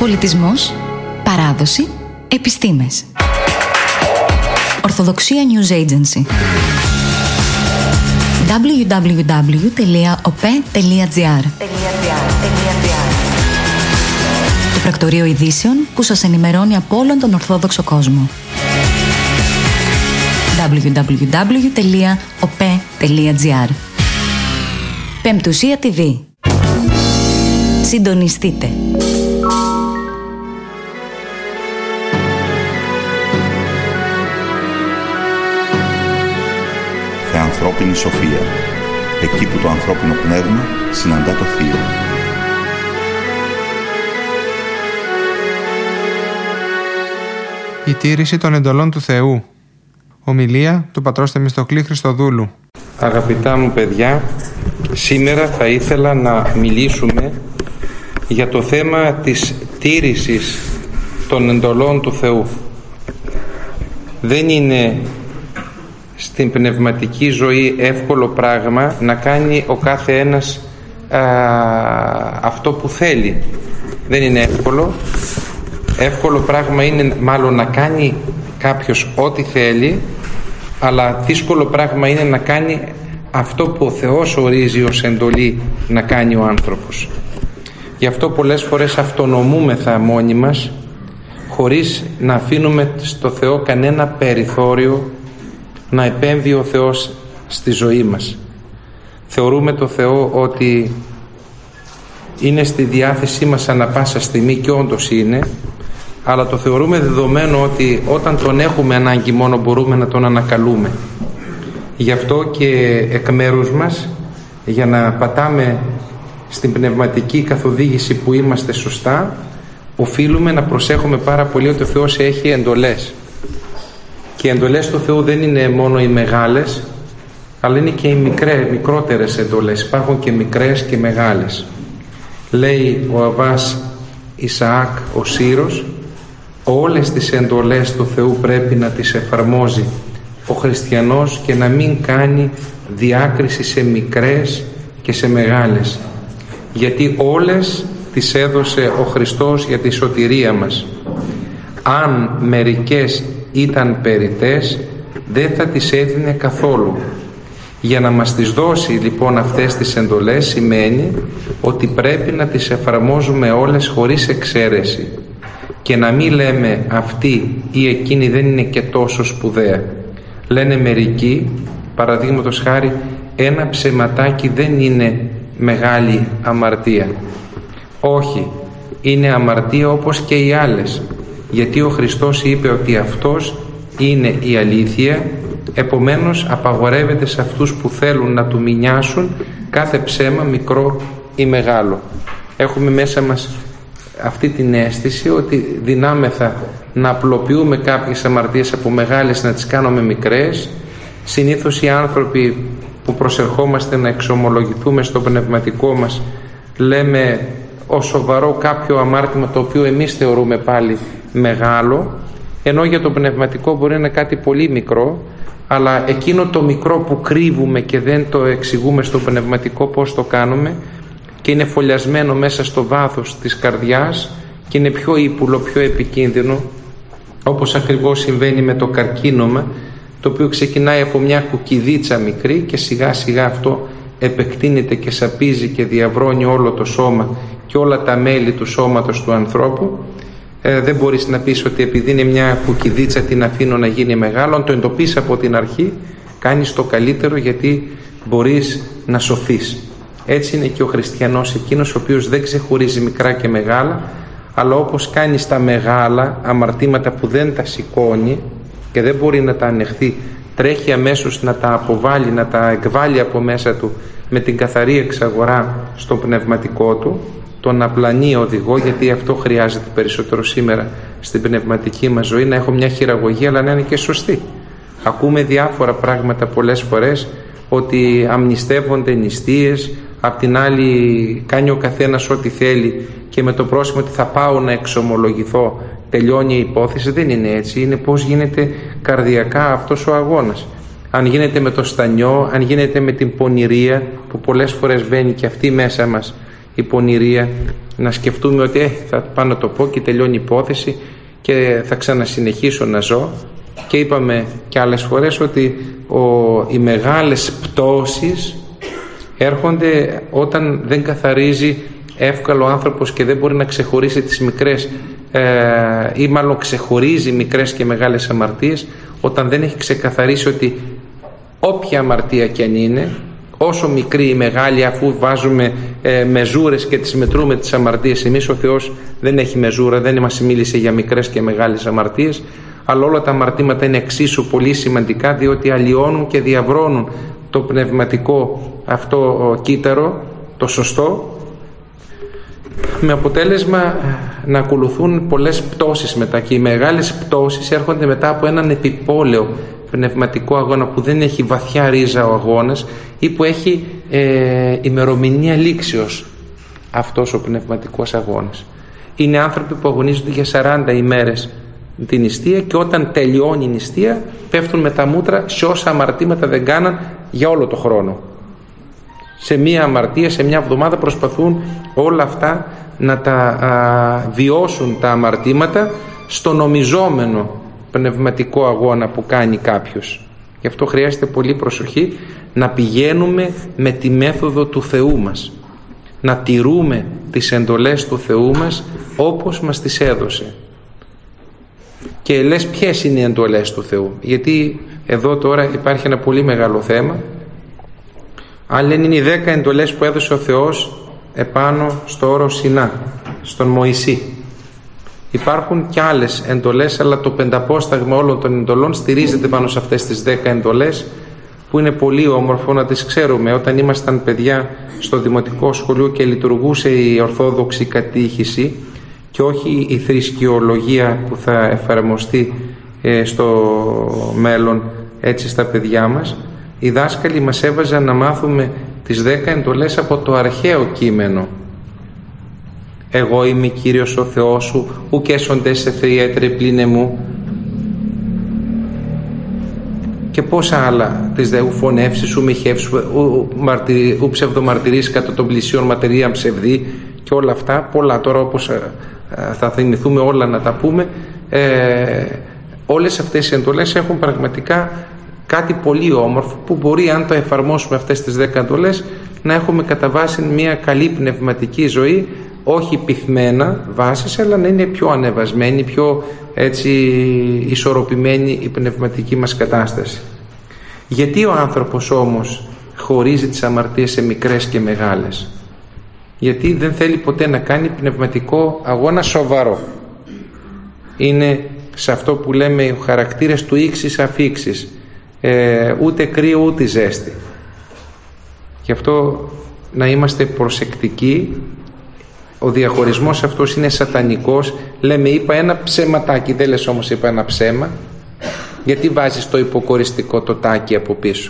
Πολιτισμός, παράδοση, επιστήμες. Ορθοδοξία News Agency. www.op.gr. Το πρακτορείο ειδήσεων που σας ενημερώνει από όλον τον Ορθόδοξο κόσμο. www.op.gr. Πεμπτουσία TV. Συντονιστείτε. Θεανθρώπινη σοφία. Εκεί που το ανθρώπινο πνεύμα συναντά το Θείο. Η τήρηση των εντολών του Θεού. Ομιλία του πατρός Θεμιστοκλή Χριστοδούλου. Αγαπητά μου παιδιά, σήμερα θα ήθελα να μιλήσουμε για το θέμα της τήρησης των εντολών του Θεού. Δεν είναι στην πνευματική ζωή εύκολο πράγμα να κάνει ο κάθε ένας αυτό που θέλει. Δεν είναι εύκολο. Εύκολο πράγμα είναι μάλλον να κάνει κάποιος ό,τι θέλει, αλλά δύσκολο πράγμα είναι να κάνει αυτό που ο Θεός ορίζει ως εντολή να κάνει ο άνθρωπος. Γι' αυτό πολλές φορές αυτονομούμεθα μόνοι μας, χωρίς να αφήνουμε στο Θεό κανένα περιθώριο να επέμβει ο Θεός στη ζωή μας. Θεωρούμε το Θεό ότι είναι στη διάθεσή μας ανά πάσα στιγμή, και όντως είναι, αλλά το θεωρούμε δεδομένο ότι όταν τον έχουμε ανάγκη μόνο μπορούμε να τον ανακαλούμε. Γι' αυτό και εκ μέρους μας, για να πατάμε στην πνευματική καθοδήγηση που είμαστε σωστά, οφείλουμε να προσέχουμε πάρα πολύ ότι ο Θεός έχει εντολές. Και οι εντολές του Θεού δεν είναι μόνο οι μεγάλες, αλλά είναι και οι μικρότερες εντολές. Υπάρχουν και μικρές και μεγάλες. Λέει ο Αββάς Ισαάκ ο Σύρος, όλες τις εντολές του Θεού πρέπει να τις εφαρμόζει ο χριστιανός και να μην κάνει διάκριση σε μικρές και σε μεγάλες, γιατί όλες τις έδωσε ο Χριστός για τη σωτηρία μας. Αν μερικές ήταν περιττές, δεν θα τις έδινε καθόλου. Για να μας τις δώσει λοιπόν αυτές τις εντολές σημαίνει ότι πρέπει να τις εφαρμόζουμε όλες χωρίς εξαίρεση και να μην λέμε αυτή ή εκείνη δεν είναι και τόσο σπουδαία. Λένε μερικοί, παραδείγματος χάρη, ένα ψεματάκι δεν είναι μεγάλη αμαρτία. Όχι, είναι αμαρτία όπως και οι άλλες, γιατί ο Χριστός είπε ότι αυτός είναι η αλήθεια, επομένως απαγορεύεται σε αυτούς που θέλουν να του μηνιάσουν κάθε ψέμα, μικρό ή μεγάλο. Έχουμε μέσα μας αυτή την αίσθηση ότι δυνάμεθα να απλοποιούμε κάποιες αμαρτίες από μεγάλες να τις κάνουμε μικρές. Συνήθως οι άνθρωποι που προσερχόμαστε να εξομολογηθούμε στο πνευματικό μας λέμε ως σοβαρό κάποιο αμάρτημα το οποίο εμείς θεωρούμε πάλι μεγάλο, ενώ για το πνευματικό μπορεί να είναι κάτι πολύ μικρό, αλλά εκείνο το μικρό που κρύβουμε και δεν το εξηγούμε στο πνευματικό πώς το κάνουμε και είναι φωλιασμένο μέσα στο βάθος της καρδιάς και είναι πιο ύπουλο, πιο επικίνδυνο, όπως ακριβώς συμβαίνει με το καρκίνωμα, το οποίο ξεκινάει από μια κουκκιδίτσα μικρή και σιγά σιγά αυτό επεκτείνεται και σαπίζει και διαβρώνει όλο το σώμα και όλα τα μέλη του σώματος του ανθρώπου. Δεν μπορείς να πεις ότι επειδή είναι μια κουκκιδίτσα την αφήνω να γίνει μεγάλο. Αν το εντοπίσεις από την αρχή, κάνεις το καλύτερο, γιατί μπορείς να σωθείς. Έτσι είναι και ο χριστιανός, εκείνος ο οποίος δεν ξεχωρίζει μικρά και μεγάλα, αλλά όπως κάνει στα μεγάλα αμαρτήματα που δεν τα σηκώνει και δεν μπορεί να τα ανεχθεί, τρέχει αμέσως να τα αποβάλει, να τα εκβάλει από μέσα του με την καθαρή εξαγορά στο πνευματικό του, τον απλανή οδηγό, γιατί αυτό χρειάζεται περισσότερο σήμερα στην πνευματική μας ζωή, να έχω μια χειραγωγία αλλά να είναι και σωστή. Ακούμε διάφορα πράγματα πολλές φορές, ότι αμνηστεύονται νηστείες, απ' την άλλη κάνει ο καθένας ό,τι θέλει και με το πρόσημο ότι θα πάω να εξομολογηθώ τελειώνει η υπόθεση. Δεν είναι έτσι. Είναι πώς γίνεται καρδιακά αυτός ο αγώνας. Αν γίνεται με το στανιό, αν γίνεται με την πονηρία που πολλές φορές βαίνει και αυτή μέσα μας η πονηρία, να σκεφτούμε ότι θα πάω να το πω και τελειώνει η υπόθεση και θα ξανασυνεχίσω να ζω. Και είπαμε και άλλες φορές ότι οι μεγάλες πτώσεις έρχονται όταν δεν καθαρίζει εύκολο ο άνθρωπος και δεν μπορεί να ξεχωρίσει τις μικρές ή μάλλον ξεχωρίζει μικρές και μεγάλες αμαρτίες, όταν δεν έχει ξεκαθαρίσει ότι όποια αμαρτία και αν είναι, όσο μικρή ή μεγάλη, αφού βάζουμε μεζούρες και τις μετρούμε τις αμαρτίες εμείς, ο Θεός δεν έχει μεζούρα, δεν μας μίλησε για μικρές και μεγάλες αμαρτίες, αλλά όλα τα αμαρτήματα είναι εξίσου πολύ σημαντικά, διότι αλλοιώνουν και διαβρώνουν το πνευματικό αυτό κύτταρο, το σωστό, με αποτέλεσμα να ακολουθούν πολλές πτώσεις μετά, και οι μεγάλες πτώσεις έρχονται μετά από έναν επιπόλαιο πνευματικό αγώνα που δεν έχει βαθιά ρίζα ο αγώνας ή που έχει ημερομηνία λήξεως αυτός ο πνευματικός αγώνας. Είναι άνθρωποι που αγωνίζονται για 40 ημέρες την νηστεία και όταν τελειώνει η νηστεία πέφτουν με τα μούτρα σε όσα αμαρτήματα δεν κάναν για όλο το χρόνο. Σε μία αμαρτία, σε μια εβδομάδα προσπαθούν όλα αυτά να τα βιώσουν τα αμαρτήματα στο νομιζόμενο πνευματικό αγώνα που κάνει κάποιος. Γι' αυτό χρειάζεται πολύ προσοχή να πηγαίνουμε με τη μέθοδο του Θεού μας, να τηρούμε τις εντολές του Θεού μας όπως μας τις έδωσε. Και λες ποιες είναι οι εντολές του Θεού, γιατί εδώ τώρα υπάρχει ένα πολύ μεγάλο θέμα. Αν λένε είναι οι 10 εντολές που έδωσε ο Θεός επάνω στο όρο Σινά, στον Μωυσή. Υπάρχουν και άλλες εντολές, αλλά το πενταπόσταγμα όλων των εντολών στηρίζεται πάνω σε αυτές τις 10 εντολές, που είναι πολύ όμορφο να τις ξέρουμε. Όταν ήμασταν παιδιά στο δημοτικό σχολείο και λειτουργούσε η ορθόδοξη κατήχηση και όχι η θρησκειολογία που θα εφαρμοστεί στο μέλλον έτσι στα παιδιά μας, οι δάσκαλοι μας έβαζαν να μάθουμε τις 10 εντολές από το αρχαίο κείμενο. «Εγώ είμαι Κύριος ο Θεός σου, ουκ έσονται σε θεοί έτρε πλην εμού». Και πόσα άλλα, τις δε ου φωνεύσεις, ου μοιχεύσεις, ου ψευδομαρτυρείς κατά των πλησίων ματερία ψευδή και όλα αυτά, πολλά τώρα όπως θα θυμηθούμε όλα να τα πούμε. Όλες αυτές οι εντολές έχουν πραγματικά κάτι πολύ όμορφο που μπορεί, αν το εφαρμόσουμε αυτές τις 10 εντολές, να έχουμε κατά βάση μια καλή πνευματική ζωή, όχι πυθμένα βάσεις, αλλά να είναι πιο ανεβασμένη, πιο έτσι ισορροπημένη η πνευματική μας κατάσταση. Γιατί ο άνθρωπος όμως χωρίζει τις αμαρτίες σε μικρές και μεγάλες? Γιατί δεν θέλει ποτέ να κάνει πνευματικό αγώνα σοβαρό. Είναι σε αυτό που λέμε οι χαρακτήρες του ίξης αφίξης, ούτε κρύο ούτε ζέστη. Γι' αυτό να είμαστε προσεκτικοί. Ο διαχωρισμός αυτός είναι σατανικός. Λέμε είπα ένα ψεματάκι, δεν λες όμως είπα ένα ψέμα. Γιατί βάζεις το υποκοριστικό το τάκι από πίσω?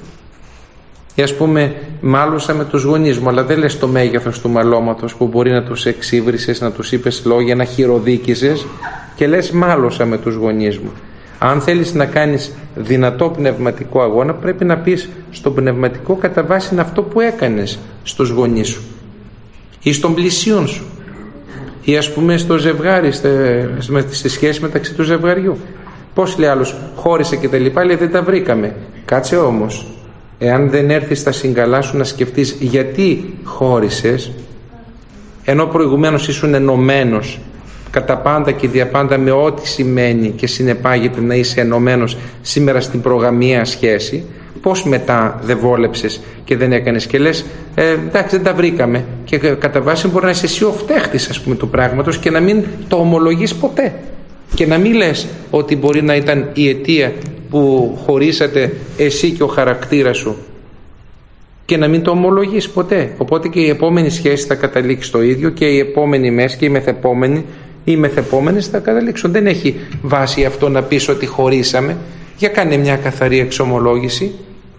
Ή ας πούμε μάλωσα με τους γονείς μου, αλλά δεν λες το μέγεθος του μαλώματος που μπορεί να τους εξύβρισες, να τους είπες λόγια, να χειροδίκησες, και λες μάλωσα με τους γονείς μου. Αν θέλεις να κάνεις δυνατό πνευματικό αγώνα, πρέπει να πεις στον πνευματικό κατά βάση αυτό που έκανες στους γονείς σου ή στον πλησίον σου, ή ας πούμε στο ζευγάρι, στη σχέση μεταξύ του ζευγαριού. Πώς λέει άλλος, χώρισε και τα λοιπά, λέει δεν τα βρήκαμε. Κάτσε όμως, εάν δεν έρθεις στα συγκαλά σου να σκεφτείς γιατί χώρισες, ενώ προηγουμένως ήσουν ενωμένος κατά πάντα και διαπάντα με ό,τι σημαίνει και συνεπάγεται να είσαι ενωμένος σήμερα στην προγαμία σχέση, πώς μετά δεν βόλεψες και δεν έκανες και λες εντάξει δεν τα βρήκαμε, και κατά βάση μπορεί να είσαι εσύ ο φταίχτης ας πούμε του πράγματος και να μην το ομολογείς ποτέ και να μην λες ότι μπορεί να ήταν η αιτία που χωρίσατε εσύ και ο χαρακτήρας σου και να μην το ομολογείς ποτέ. Οπότε και η επόμενη σχέση θα καταλήξει στο ίδιο και η επόμενη μέση και η μεθεπόμενη, οι μεθεπόμενες θα καταλήξουν. Δεν έχει βάση αυτό να πεις ότι χωρίσαμε. Για κάνε μια καθαρή εξομολόγηση.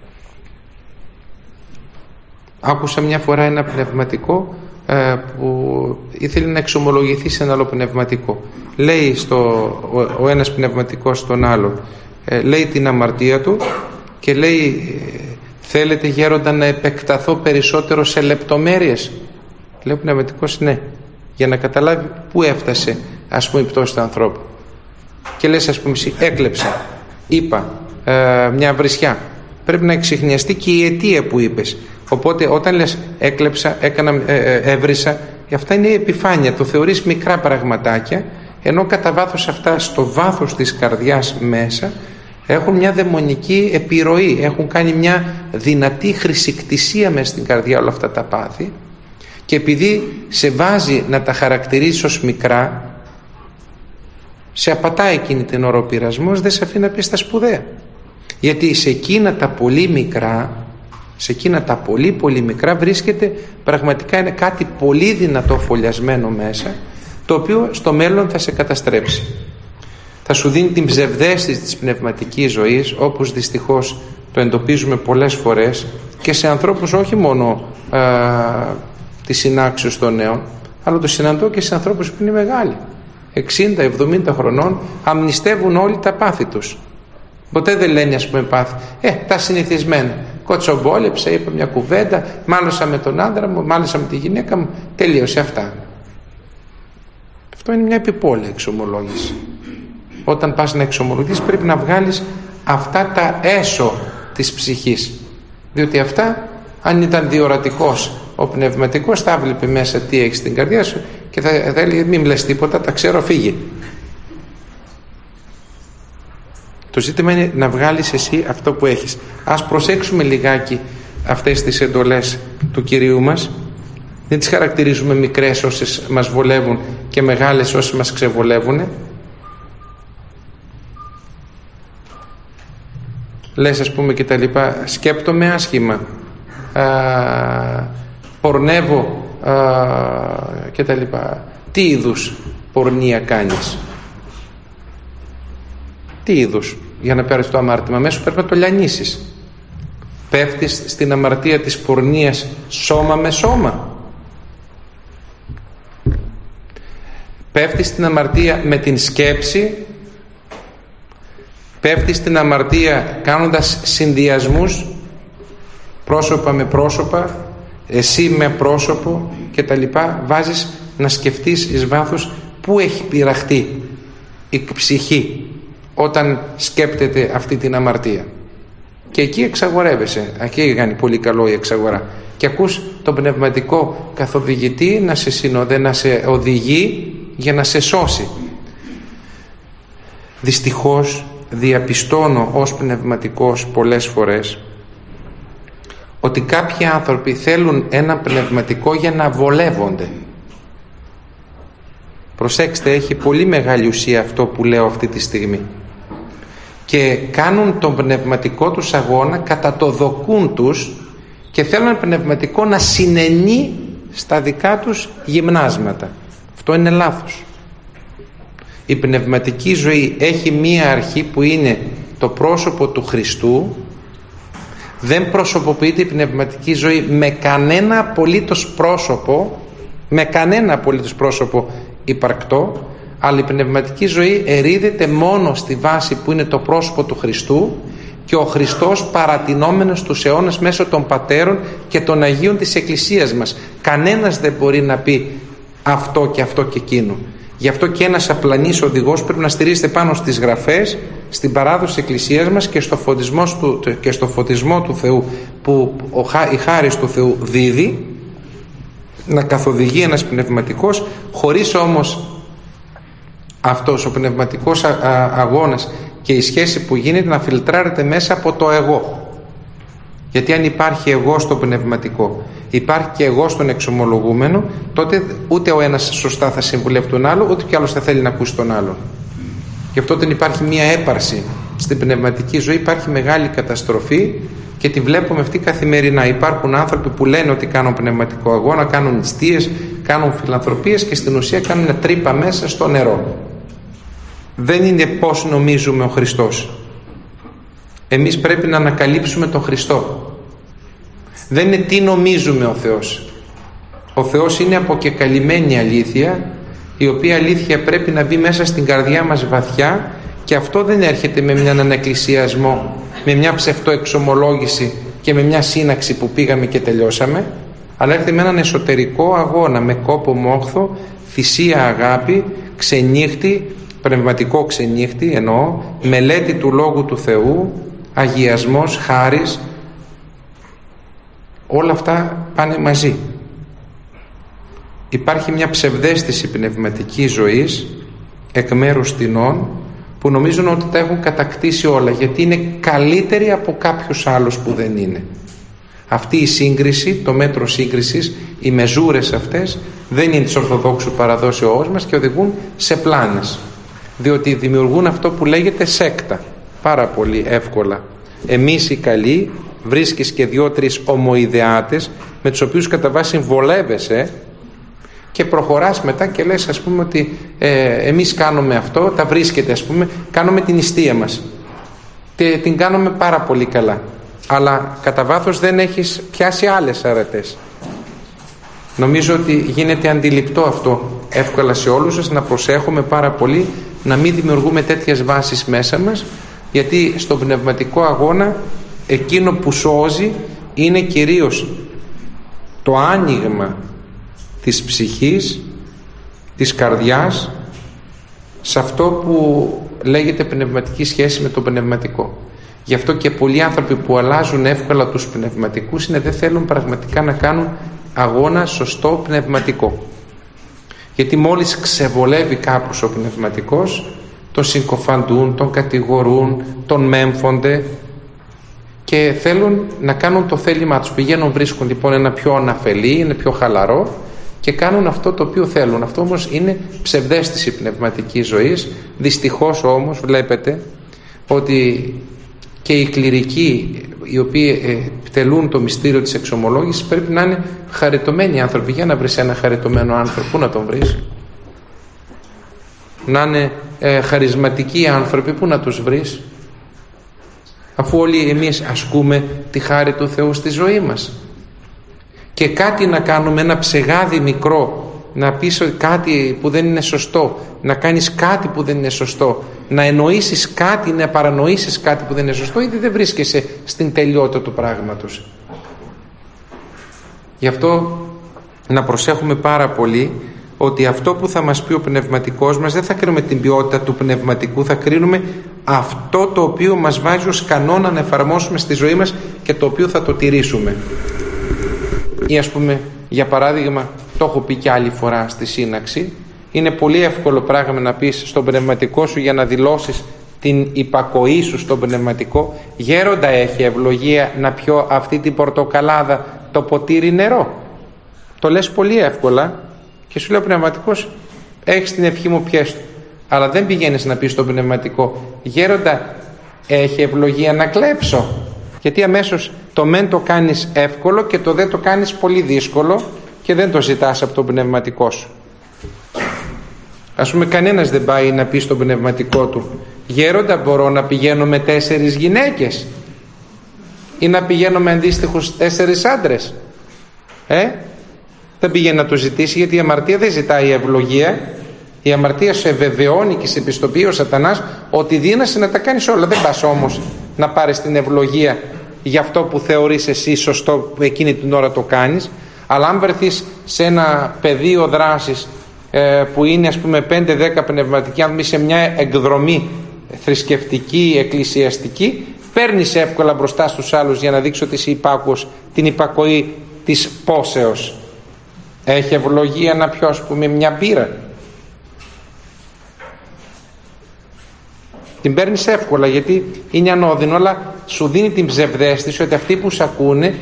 Άκουσα μια φορά ένα πνευματικό που ήθελε να εξομολογηθεί σε ένα άλλο πνευματικό. Λέει ο ένας πνευματικός στον άλλο, λέει την αμαρτία του και λέει θέλετε γέροντα να επεκταθώ περισσότερο σε λεπτομέρειες? Λέει ο πνευματικός ναι, για να καταλάβει πού έφτασε ας πούμε η πτώση του ανθρώπου. Και λες ας πούμε εσύ έκλεψα, είπα μια βρισιά, πρέπει να εξιχνιαστεί και η αιτία που είπες. Οπότε όταν λες έκλεψα, έβρισα, αυτά είναι η επιφάνεια, το θεωρείς μικρά πραγματάκια, ενώ κατά βάθος αυτά στο βάθος της καρδιάς μέσα έχουν μια δαιμονική επιρροή, έχουν κάνει μια δυνατή χρησικτησία μέσα στην καρδιά όλα αυτά τα πάθη, και επειδή σε βάζει να τα χαρακτηρίζεις ως μικρά, σε απατάει εκείνη την ώρα ο πειρασμός, δεν σε αφήνει να πεις τα σπουδαία. Γιατί σε εκείνα τα πολύ μικρά, σε εκείνα τα πολύ πολύ μικρά βρίσκεται πραγματικά είναι κάτι πολύ δυνατό φωλιασμένο μέσα, το οποίο στο μέλλον θα σε καταστρέψει. Θα σου δίνει την ψευδαίσθηση της πνευματικής ζωής, όπως δυστυχώς το εντοπίζουμε πολλές φορές και σε ανθρώπους όχι μόνο της συνάξεως των νέων, αλλά το συναντώ και σε ανθρώπους που είναι μεγάλοι, 60-70 χρονών, αμνηστεύουν όλοι τα πάθη τους. Ποτέ δεν λένε ας πούμε πάθη, τα συνηθισμένα, κοτσομπόλεψα, είπα μια κουβέντα, μάλωσα με τον άντρα μου, μάλωσα με τη γυναίκα μου, τελείωσε, αυτά. Αυτό είναι μια επιπόλαια εξομολόγηση. Όταν πας να εξομολογείς πρέπει να βγάλεις αυτά τα έσω της ψυχής, διότι αυτά, αν ήταν διορατικός ο πνευματικός, θα βλέπει μέσα τι έχεις στην καρδιά σου και θα έλεγε μην λες τίποτα, τα ξέρω, φύγε. Το ζήτημα είναι να βγάλεις εσύ αυτό που έχεις. Ας προσέξουμε λιγάκι αυτές τις εντολές του Κυρίου μας. Δεν τις χαρακτηρίζουμε μικρές όσες μας βολεύουν και μεγάλες όσες μας ξεβολεύουν. Λες ας πούμε και τα λοιπά, σκέπτομαι άσχημα, πορνεύω και τα λοιπά. Τι είδους πορνεία κάνεις? Τι είδους? Για να πάρεις το αμάρτημα μέσα πρέπει να το λιανίσεις. Πέφτεις στην αμαρτία της πορνείας σώμα με σώμα. Πέφτεις στην αμαρτία με την σκέψη. Πέφτεις στην αμαρτία κάνοντας συνδυασμούς, πρόσωπα με πρόσωπα, εσύ με πρόσωπο και τα λοιπά. Βάζεις να σκεφτείς εις βάθος πού έχει πειραχτεί η ψυχή όταν σκέπτεται αυτή την αμαρτία, και εκεί εξαγορεύεσαι. Εκεί κάνει πολύ καλό η εξαγορά και ακούς τον πνευματικό καθοδηγητή να σε συνοδεύει, να σε οδηγεί για να σε σώσει. Δυστυχώς διαπιστώνω ως πνευματικός πολλές φορές ότι κάποιοι άνθρωποι θέλουν ένα πνευματικό για να βολεύονται. Προσέξτε, έχει πολύ μεγάλη ουσία αυτό που λέω αυτή τη στιγμή, και κάνουν τον πνευματικό τους αγώνα κατά το δοκούν τους και θέλουν ένα πνευματικό να συνενεί στα δικά τους γυμνάσματα. Αυτό είναι λάθος. Η πνευματική ζωή έχει μία αρχή που είναι το πρόσωπο του Χριστού. Δεν προσωποποιείται η πνευματική ζωή με κανένα απολύτως πρόσωπο, υπαρκτό, αλλά η πνευματική ζωή ερείδεται μόνο στη βάση που είναι το πρόσωπο του Χριστού και ο Χριστός παρατηνόμενος τους αιώνες μέσω των πατέρων και των Αγίων της Εκκλησίας μας. Κανένας δεν μπορεί να πει αυτό και αυτό και εκείνο. Γι' αυτό και ένας απλανής οδηγός πρέπει να στηρίζεται πάνω στις γραφές, στην παράδοση της Εκκλησίας μας και στο φωτισμό του Θεού που η χάρις του Θεού δίδει, να καθοδηγεί ένας πνευματικός, χωρίς όμως αυτός ο πνευματικός αγώνας και η σχέση που γίνεται να φιλτράρεται μέσα από το εγώ. Γιατί αν υπάρχει εγώ στο πνευματικό, υπάρχει και εγώ στον εξομολογούμενο, τότε ούτε ο ένας σωστά θα συμβουλεύει τον άλλο, ούτε κι άλλος θα θέλει να ακούσει τον άλλον. Γι' αυτό όταν υπάρχει μία έπαρση στην πνευματική ζωή, υπάρχει μεγάλη καταστροφή και τη βλέπουμε αυτή καθημερινά. Υπάρχουν άνθρωποι που λένε ότι κάνουν πνευματικό αγώνα, κάνουν νηστείες, κάνουν φιλανθρωπίες και στην ουσία κάνουν μια τρύπα μέσα στο νερό. Δεν είναι πώς νομίζουμε ο Χριστός. Εμείς πρέπει να ανακαλύψουμε τον Χριστό. Δεν είναι τι νομίζουμε ο Θεός. Ο Θεός είναι αποκεκαλυμμένη αλήθεια, η οποία αλήθεια πρέπει να μπει μέσα στην καρδιά μας βαθιά, και αυτό δεν έρχεται με έναν ανακλησιασμό, με μια ψευτοεξομολόγηση και με μια σύναξη που πήγαμε και τελειώσαμε, αλλά έρχεται με έναν εσωτερικό αγώνα, με κόπο μόχθο, θυσία αγάπη, ξενύχτη, πνευματικό ξενύχτη εννοώ, μελέτη του Λόγου του Θεού, αγιασμός, χάρις, όλα αυτά πάνε μαζί. Υπάρχει μια ψευδαίσθηση πνευματικής ζωής εκ μέρους τινών που νομίζουν ότι τα έχουν κατακτήσει όλα, γιατί είναι καλύτεροι από κάποιους άλλους που δεν είναι. Αυτή η σύγκριση, το μέτρο σύγκρισης, οι μεζούρες αυτές δεν είναι της Ορθοδόξου παραδόσεώς μας και οδηγούν σε πλάνες, διότι δημιουργούν αυτό που λέγεται σέκτα πάρα πολύ εύκολα. Εμείς οι καλοί, βρίσκεις και 2-3 ομοειδεάτες με τους οποίους κατά βάση βολεύεσαι και προχωράς μετά και λες, ας πούμε, ότι εμείς κάνουμε αυτό, τα βρίσκεται, ας πούμε, κάνουμε την νηστεία μας και την κάνουμε πάρα πολύ καλά, αλλά κατά βάθος δεν έχεις πιάσει άλλες αρετές. Νομίζω ότι γίνεται αντιληπτό αυτό εύκολα σε όλους σας, να προσέχουμε πάρα πολύ να μην δημιουργούμε τέτοιες βάσεις μέσα μας, γιατί στον πνευματικό αγώνα εκείνο που σώζει είναι κυρίως το άνοιγμα της ψυχής, της καρδιάς, σε αυτό που λέγεται πνευματική σχέση με το πνευματικό. Γι' αυτό και πολλοί άνθρωποι που αλλάζουν εύκολα τους πνευματικούς δεν θέλουν πραγματικά να κάνουν αγώνα σωστό πνευματικό. Γιατί μόλις ξεβολεύει κάπως ο πνευματικός, τον συκοφαντούν, τον κατηγορούν, τον μέμφονται και θέλουν να κάνουν το θέλημά τους. Πηγαίνουν, βρίσκουν λοιπόν ένα πιο αναφελή, είναι πιο χαλαρό και κάνουν αυτό το οποίο θέλουν. Αυτό όμως είναι ψευδαίσθηση πνευματικής ζωής. Δυστυχώς όμως βλέπετε ότι και οι κληρικοί οι οποίοι τελούν το μυστήριο της εξομολόγησης πρέπει να είναι χαριτωμένοι άνθρωποι. Για να βρεις ένα χαριτωμένο άνθρωπο, πού να τον βρεις? Να είναι χαρισματικοί άνθρωποι, πού να τους βρεις? Αφού όλοι εμείς ασκούμε τη χάρη του Θεού στη ζωή μας. Και κάτι να κάνουμε, ένα ψεγάδι μικρό, να πεις κάτι που δεν είναι σωστό, να κάνεις κάτι που δεν είναι σωστό, να εννοήσεις κάτι, να παρανοήσεις κάτι που δεν είναι σωστό, ήδη δεν βρίσκεσαι στην τελειότητα του πράγματος. Γι' αυτό να προσέχουμε πάρα πολύ ότι αυτό που θα μας πει ο πνευματικός μας, δεν θα κρίνουμε την ποιότητα του πνευματικού, θα κρίνουμε αυτό το οποίο μας βάζει ως κανόνα να εφαρμόσουμε στη ζωή μας και το οποίο θα το τηρήσουμε. Ή ας πούμε, για παράδειγμα, το έχω πει και άλλη φορά στη σύναξη, είναι πολύ εύκολο πράγμα να πεις στον πνευματικό σου για να δηλώσεις την υπακοή σου στον πνευματικό, γέροντα, έχει ευλογία να πιω αυτή την πορτοκαλάδα το ποτήρι νερό? Το λες πολύ εύκολα και σου λέει ο πνευματικός, έχεις την ευχή μου, πιες το. Αλλά δεν πηγαίνεις να πεις στον πνευματικό, γέροντα, έχει ευλογία να κλέψω? Γιατί αμέσως το μεν το κάνεις εύκολο και το δεν το κάνεις πολύ δύσκολο και δεν το ζητάς από τον πνευματικό σου. Ας πούμε, κανένας δεν πάει να πει στον πνευματικό του, γέροντα, μπορώ να πηγαίνω με 4 γυναίκες ή να πηγαίνω με αντίστοιχους 4 άντρες? Δεν πήγαινε να το ζητήσει, γιατί η αμαρτία δεν ζητάει ευλογία. Η αμαρτία σε βεβαιώνει και σε πιστοποιεί ο σατανάς ότι δύνασαι να τα κάνεις όλα. Δεν πας όμως να πάρεις την ευλογία για αυτό που θεωρείς εσύ σωστό, που εκείνη την ώρα το κάνεις. Αλλά αν βρεθείς σε ένα πεδίο δράσης που είναι, ας πούμε, 5-10 πνευματικοί άνθρωποι σε μια εκδρομή θρησκευτική, εκκλησιαστική, παίρνεις εύκολα μπροστά στους άλλους για να δείξει ότι είσαι υπάκουος, την υπακοή της πόσεως. Έχει ευλογία να πιω, ας πούμε, μια μπύρα? Την παίρνεις εύκολα γιατί είναι ανώδυνο, αλλά σου δίνει την ψευδαίσθηση ότι αυτοί που σε ακούνε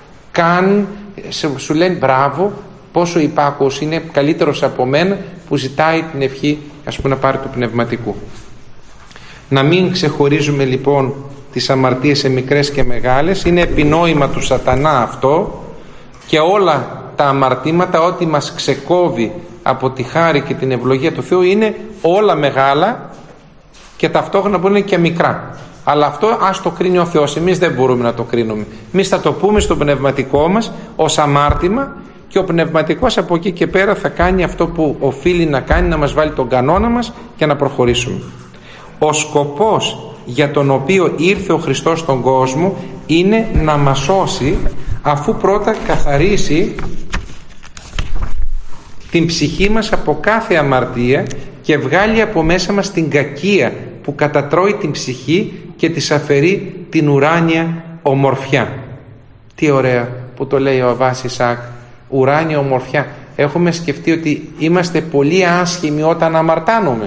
σου λένε μπράβο, πόσο υπάκουος είναι, καλύτερος από μένα που ζητάει την ευχή, ας πούμε, να πάρει του πνευματικού. Να μην ξεχωρίζουμε λοιπόν τις αμαρτίες σε μικρές και μεγάλες. Είναι επινόημα του σατανά αυτό, και όλα τα αμαρτήματα, ό,τι μας ξεκόβει από τη χάρη και την ευλογία του Θεού, είναι όλα μεγάλα και ταυτόχρονα μπορεί να είναι και μικρά. Αλλά αυτό ας το κρίνει ο Θεός, εμείς δεν μπορούμε να το κρίνουμε. Εμείς θα το πούμε στο πνευματικό μας ως αμάρτημα και ο πνευματικός από εκεί και πέρα θα κάνει αυτό που οφείλει να κάνει, να μας βάλει τον κανόνα μας και να προχωρήσουμε. Ο σκοπός για τον οποίο ήρθε ο Χριστός στον κόσμο είναι να μας σώσει αφού πρώτα καθαρίσει την ψυχή μας από κάθε αμαρτία και βγάλει από μέσα μας την κακία που κατατρώει την ψυχή και της αφαιρεί την ουράνια ομορφιά. Τι ωραία που το λέει ο Αββάς Ισαάκ, ουράνια ομορφιά. Έχουμε σκεφτεί ότι είμαστε πολύ άσχημοι όταν αμαρτάνουμε.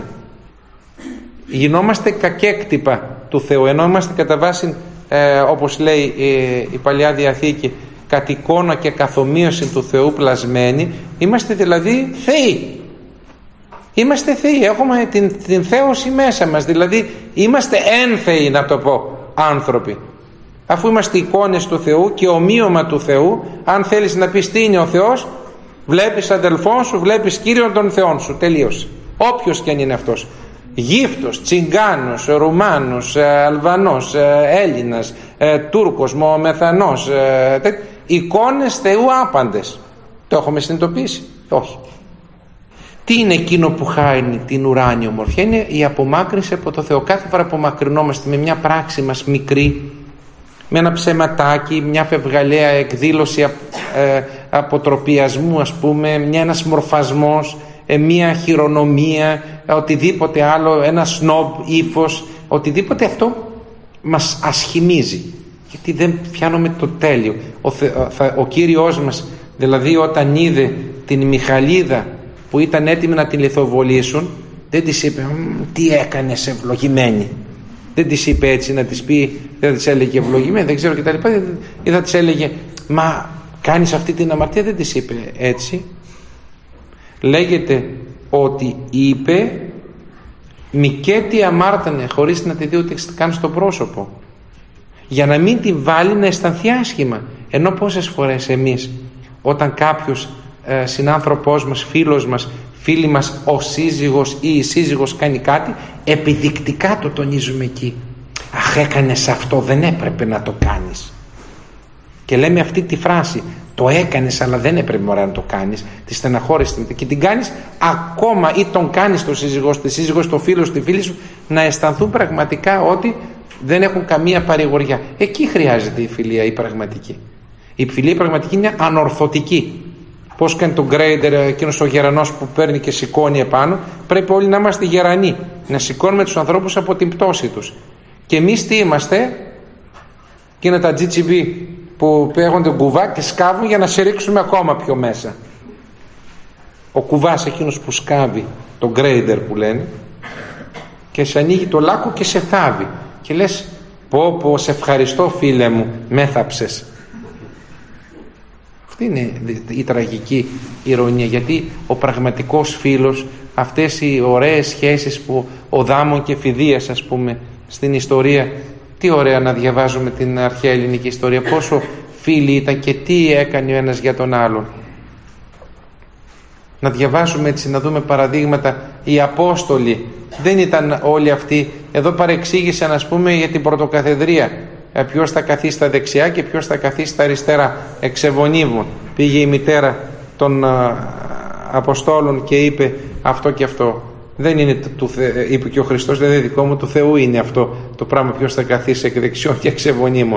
Γινόμαστε κακέκτυπα του Θεού, ενώ είμαστε κατά βάση, όπως λέει η Παλιά Διαθήκη, κατ' εικόνα και καθομοίωση του Θεού πλασμένοι. Είμαστε δηλαδή θεοί. Είμαστε θεοί, έχουμε την θέωση μέσα μας, δηλαδή είμαστε ένθεοι, να το πω, άνθρωποι. Αφού είμαστε εικόνες του Θεού και ομοίωμα του Θεού, αν θέλεις να πεις τι είναι ο Θεός, βλέπεις αδελφόν σου, βλέπεις Κύριον των Θεών σου, τελείωσε. Όποιος και αν είναι αυτός, Γύφτος, Τσιγκάνος, Ρουμάνος, Αλβανός, Έλληνας, Τούρκος, Μωμεθανός, εικόνες Θεού άπαντες. Το έχουμε συνειδητοποιήσει? Όχι. Τι είναι εκείνο που χάνει την ουράνια ομορφιά? Είναι η απομάκρυνση από το Θεό. Κάθε φορά που απομακρυνόμαστε με μια πράξη μας μικρή, με ένα ψεματάκι, μια φευγαλαία εκδήλωση αποτροπιασμού, ας πούμε, ένας μορφασμός, μια χειρονομία, οτιδήποτε άλλο, ένα σνόμπ ύφος, οτιδήποτε, αυτό μας ασχημίζει, γιατί δεν πιάνουμε το τέλειο. Ο Κύριος μας δηλαδή, όταν είδε την Μιχαλίδα που ήταν έτοιμη να την λιθοβολήσουν, δεν της είπε τι έκανες ευλογημένη, δεν της είπε έτσι, να της πει, δεν της έλεγε ευλογημένη, δεν ξέρω κτλ, ή θα της έλεγε μα κάνεις αυτή την αμαρτία, δεν της είπε έτσι. Λέγεται ότι είπε μικέτη αμάρτανε, χωρίς να τη δει ούτε καν στο πρόσωπο, για να μην τη βάλει να αισθανθεί άσχημα. Ενώ πόσες φορές εμείς, όταν κάποιος συνάνθρωπός μας, φίλος μας, φίλη μας, ο σύζυγος ή η σύζυγος κάνει κάτι, επιδεικτικά το τονίζουμε εκεί. Αχ, έκανες αυτό, δεν έπρεπε να το κάνεις. Και λέμε αυτή τη φράση, το έκανες αλλά δεν έπρεπε μωρά να το κάνεις, τη στεναχώρησες και την κάνεις ακόμα, ή τον κάνεις το σύζυγό, τη σύζυγος, το φίλο, τη φίλη σου, να αισθανθούν πραγματικά ότι δεν έχουν καμία παρηγοριά. Εκεί χρειάζεται η φιλία η πραγματική. Η φιλία η πραγματική είναι ανορθωτική. Πώς κάνει τον Γκρέιντερ, εκείνος ο γερανός που παίρνει και σηκώνει επάνω, πρέπει όλοι να είμαστε γερανοί, να σηκώνουμε τους ανθρώπους από την πτώση τους. Και εμείς τι είμαστε? Και είναι τα GGB που παίρνονται κουβά και σκάβουν για να σε ρίξουμε ακόμα πιο μέσα. Ο κουβάς εκείνος που σκάβει, τον Γκρέιντερ που λένε, και σε ανοίγει το λάκκο και σε θάβει και λες πω σε ευχαριστώ φίλε μου, με θάψες. Αυτή είναι η τραγική ηρωνία, γιατί ο πραγματικός φίλος, αυτές οι ωραίες σχέσεις που ο Δάμων και Φιδίας, ας πούμε, στην ιστορία, τι ωραία να διαβάζουμε την αρχαία ελληνική ιστορία, πόσο φίλοι ήταν και τι έκανε ο ένας για τον άλλον. Να διαβάζουμε έτσι, να δούμε παραδείγματα. Οι Απόστολοι δεν ήταν όλοι αυτοί. Εδώ παρεξήγησαν, ας πούμε, για την πρωτοκαθεδρία, ποιος θα καθίσει στα δεξιά και ποιος θα καθίσει στα αριστερά. Εξεβονίμων. Πήγε η μητέρα των Αποστόλων και είπε αυτό και αυτό. Δεν είναι είπε και ο Χριστός, δεν είναι δικό μου, του Θεού είναι αυτό το πράγμα, ποιος θα καθίσει εκ δεξιών και εξεβονίμων.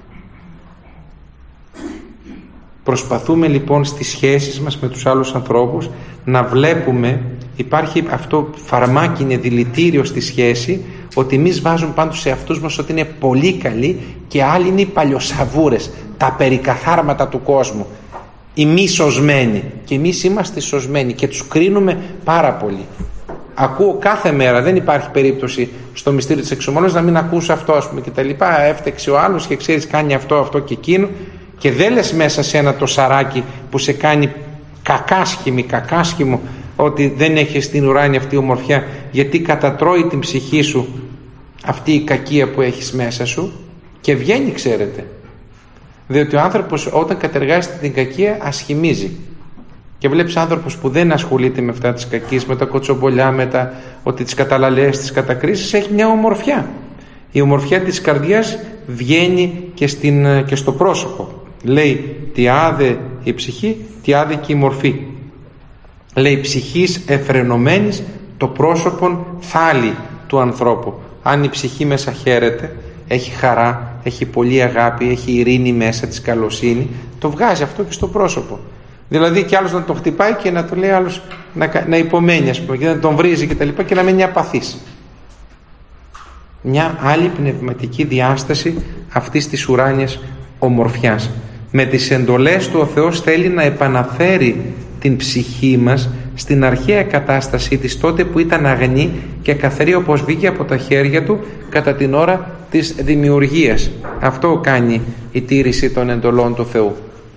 Προσπαθούμε λοιπόν στις σχέσεις μας με τους άλλους ανθρώπους να βλέπουμε, υπάρχει αυτό φαρμάκι, είναι δηλητήριο στη σχέση, ότι εμείς βάζουμε πάνω σε αυτούς μας ότι είναι πολύ καλοί και άλλοι είναι οι παλιοσαβούρες, τα περικαθάρματα του κόσμου, οι μη σωσμένοι, και εμείς είμαστε σωσμένοι και τους κρίνουμε πάρα πολύ. Ακούω κάθε μέρα, δεν υπάρχει περίπτωση στο μυστήριο της εξομολόγησης να μην ακούς αυτό, ας πούμε, και τα λοιπά. Έφτεξε ο άλλος και ξέρεις κάνει αυτό και εκείνο, και δεν λες μέσα σε ένα το σαράκι που σε κάνει κακάσχημο ότι δεν έχεις την ουράνια αυτή ομορφιά, γιατί κατατρώει την ψυχή σου αυτή η κακία που έχεις μέσα σου και βγαίνει, ξέρετε. Διότι ο άνθρωπος όταν κατεργάζεται την κακία ασχημίζει. Και βλέπεις άνθρωπος που δεν ασχολείται με αυτά τις κακίες, με τα κοτσομπολιά, με τα ότι τις καταλαλές, τις κατακρίσεις, έχει μια ομορφιά. Η ομορφιά της καρδιάς βγαίνει και στο πρόσωπο. Λέει τι άδε η ψυχή, τι άδε και η μορφή. Λέει ψυχής εφρενωμένης το πρόσωπον θάλει του ανθρώπου. Αν η ψυχή μέσα χαίρεται, έχει χαρά, έχει πολύ αγάπη, έχει ειρήνη μέσα της, καλοσύνη, το βγάζει αυτό και στο πρόσωπο. Δηλαδή κι άλλος να τον χτυπάει και να του λέει άλλος να υπομένει, ας πούμε, και να τον βρίζει και τα λοιπά, και να μένει απαθής. Μια άλλη πνευματική διάσταση αυτής της ουράνιας ομορφιάς. Με τις εντολές του ο Θεός θέλει να επαναφέρει την ψυχή μας στην αρχαία κατάστασή της, τότε που ήταν αγνή και καθαρή όπως βγήκε από τα χέρια του κατά την ώρα της δημιουργίας. Αυτό κάνει η τήρηση των εντολών του Θεού.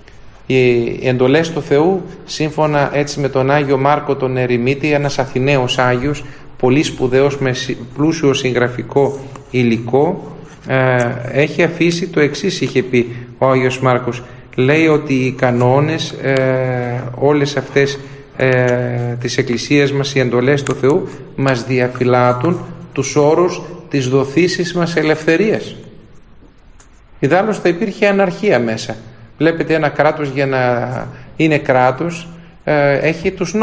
Οι εντολές του Θεού, σύμφωνα έτσι με τον Άγιο Μάρκο τον Ερημίτη, ένας Αθηναίος Άγιος, πολύ σπουδαίος με πλούσιο συγγραφικό υλικό, έχει αφήσει το εξής, είχε πει ο Άγιος Μάρκος. Λέει ότι οι κανόνες, όλες αυτές της Εκκλησίας μας, οι εντολές του Θεού, μας διαφυλάττουν τους όρους της δοθήσης μας ελευθερίας. Ιδάλλως θα υπήρχε αναρχία μέσα. Βλέπετε, ένα κράτος για να είναι κράτος έχει τους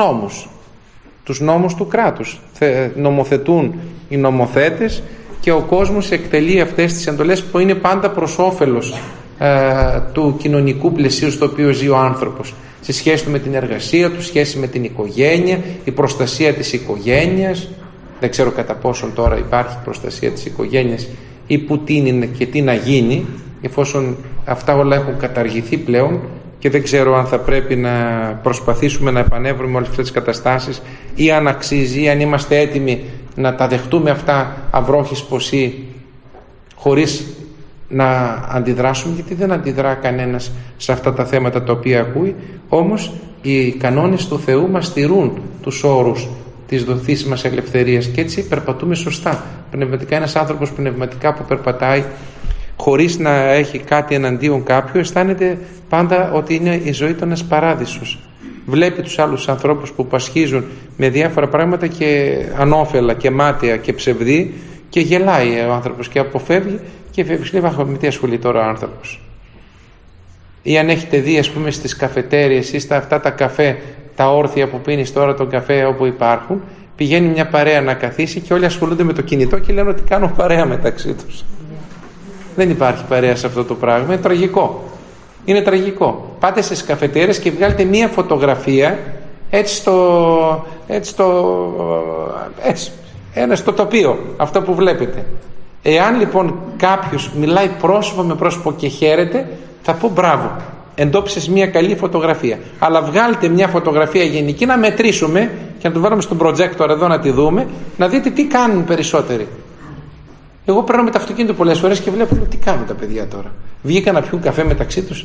νόμους του κράτους. Νομοθετούν οι νομοθέτες και ο κόσμος εκτελεί αυτές τις εντολές που είναι πάντα προς όφελος του κοινωνικού πλαισίου στο οποίο ζει ο άνθρωπος, σε σχέση του με την εργασία του, σχέση με την οικογένεια, η προστασία της οικογένειας. Δεν ξέρω κατά πόσον τώρα υπάρχει προστασία της οικογένειας ή που τι είναι και τι να γίνει, εφόσον αυτά όλα έχουν καταργηθεί πλέον, και δεν ξέρω αν θα πρέπει να προσπαθήσουμε να επανέβρουμε όλες αυτές τις καταστάσεις ή αν αξίζει, ή αν είμαστε έτοιμοι να τα δεχτούμε αυτά αυρόχης ποσή χωρίς να αντιδράσουμε, γιατί δεν αντιδρά κανένας σε αυτά τα θέματα τα οποία ακούει. Όμως οι κανόνες του Θεού μας στηρούν τους όρους της δοθής μας ελευθερίας και έτσι περπατούμε σωστά πνευματικά. Ένας άνθρωπος πνευματικά που περπατάει χωρίς να έχει κάτι εναντίον κάποιου, αισθάνεται πάντα ότι είναι η ζωή του ένας παράδεισος. Βλέπει τους άλλους ανθρώπους που πασχίζουν με διάφορα πράγματα και ανώφελα και μάταια και ψευδή, και γελάει ο άνθρωπος και αποφεύγει και λέει, με τι ασχολεί τώρα ο άνθρωπος. Ή αν έχετε δει, ας πούμε, στις καφετέριες ή στα αυτά τα καφέ, τα όρθια που πίνεις τώρα τον καφέ όπου υπάρχουν, πηγαίνει μια παρέα να καθίσει και όλοι ασχολούνται με το κινητό και λένε ότι κάνουν παρέα μεταξύ τους. Δεν υπάρχει παρέα σε αυτό το πράγμα. Είναι τραγικό. Είναι τραγικό. Πάτε στις καφετέρες και βγάλετε μία φωτογραφία έτσι στο τοπίο, αυτό που βλέπετε. Εάν λοιπόν κάποιος μιλάει πρόσωπο με πρόσωπο και χαίρεται, θα πω μπράβο, εντόπισες μία καλή φωτογραφία. Αλλά βγάλτε μια φωτογραφία γενική να μετρήσουμε και να το βάλουμε στον projector εδώ να τη δούμε, να δείτε τι κάνουν περισσότεροι. Εγώ παίρνω με το αυτοκίνητο πολλές φορές και βλέπω τι κάνουν τα παιδιά τώρα. Βγήκαν να πιούν καφέ μεταξύ τους.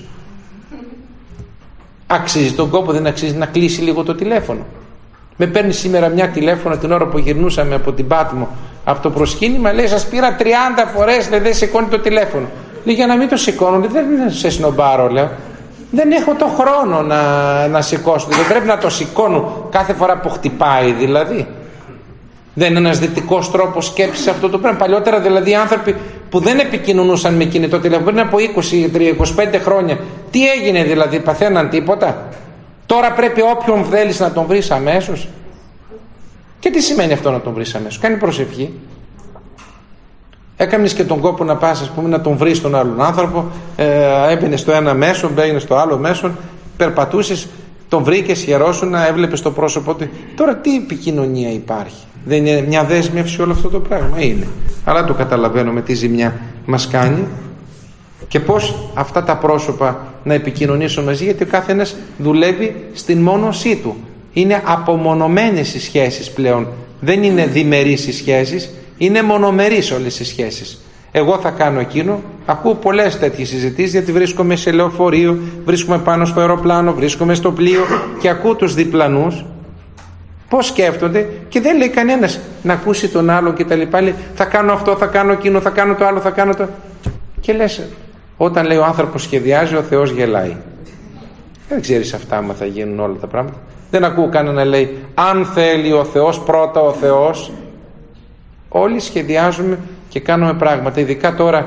Αξίζει τον κόπο, δεν αξίζει να κλείσει λίγο το τηλέφωνο? Με παίρνει σήμερα μια τηλέφωνο την ώρα που γυρνούσαμε από την Πάτμο, από το προσκύνημα, λέει, σας πήρα 30 φορές, δεν σηκώνει το τηλέφωνο. Λέει, για να μην το σηκώνω, δεν σε σνομπάρω, λέω. Δεν έχω το χρόνο να σηκώσω. Δεν πρέπει να το σηκώνω κάθε φορά που χτυπάει, δηλαδή. Δεν είναι ένας δυτικός τρόπος σκέψης αυτό το πράγμα? Παλιότερα δηλαδή οι άνθρωποι που δεν επικοινωνούσαν με κινητό τηλέφωνο πριν από 20-25 χρόνια, τι έγινε δηλαδή? Παθαίναν τίποτα? Τώρα πρέπει όποιον θέλεις να τον βρεις αμέσως. Και τι σημαίνει αυτό να τον βρεις αμέσως? Κάνει προσευχή. Έκανες και τον κόπο να πας, ας πούμε, να τον βρεις τον άλλον άνθρωπο, έμπαινε στο ένα μέσο, μπαίνε στο άλλο μέσο, περπατούσες, τον βρήκες, χαιρόσουνα, έβλεπες το πρόσωπό του. Τώρα τι επικοινωνία υπάρχει? Δεν είναι μια δέσμευση όλο αυτό το πράγμα? Είναι. Αλλά το καταλαβαίνουμε τι ζημιά μας κάνει και πώς αυτά τα πρόσωπα να επικοινωνήσουν μαζί, γιατί ο καθένας δουλεύει στην μόνωσή του. Είναι απομονωμένες οι σχέσεις πλέον. Δεν είναι διμερείς οι σχέσεις, είναι μονομερείς όλες οι σχέσεις. Εγώ θα κάνω εκείνο. Ακούω πολλές τέτοιες συζητήσεις, γιατί βρίσκομαι σε λεωφορείο, βρίσκομαι πάνω στο αεροπλάνο, βρίσκομαι στο πλοίο και ακούω τους διπλανούς πώς σκέφτονται και δεν λέει κανένας να ακούσει τον άλλο και τα λοιπά. Λέει, θα κάνω αυτό, θα κάνω εκείνο, θα κάνω το άλλο, θα κάνω το... Και λες, όταν λέει ο άνθρωπος σχεδιάζει, ο Θεός γελάει. Δεν ξέρεις αυτά άμα θα γίνουν όλα τα πράγματα. Δεν ακούω κανένα να λέει, αν θέλει ο Θεός, πρώτα ο Θεός. Όλοι σχεδιάζουμε και κάνουμε πράγματα, ειδικά τώρα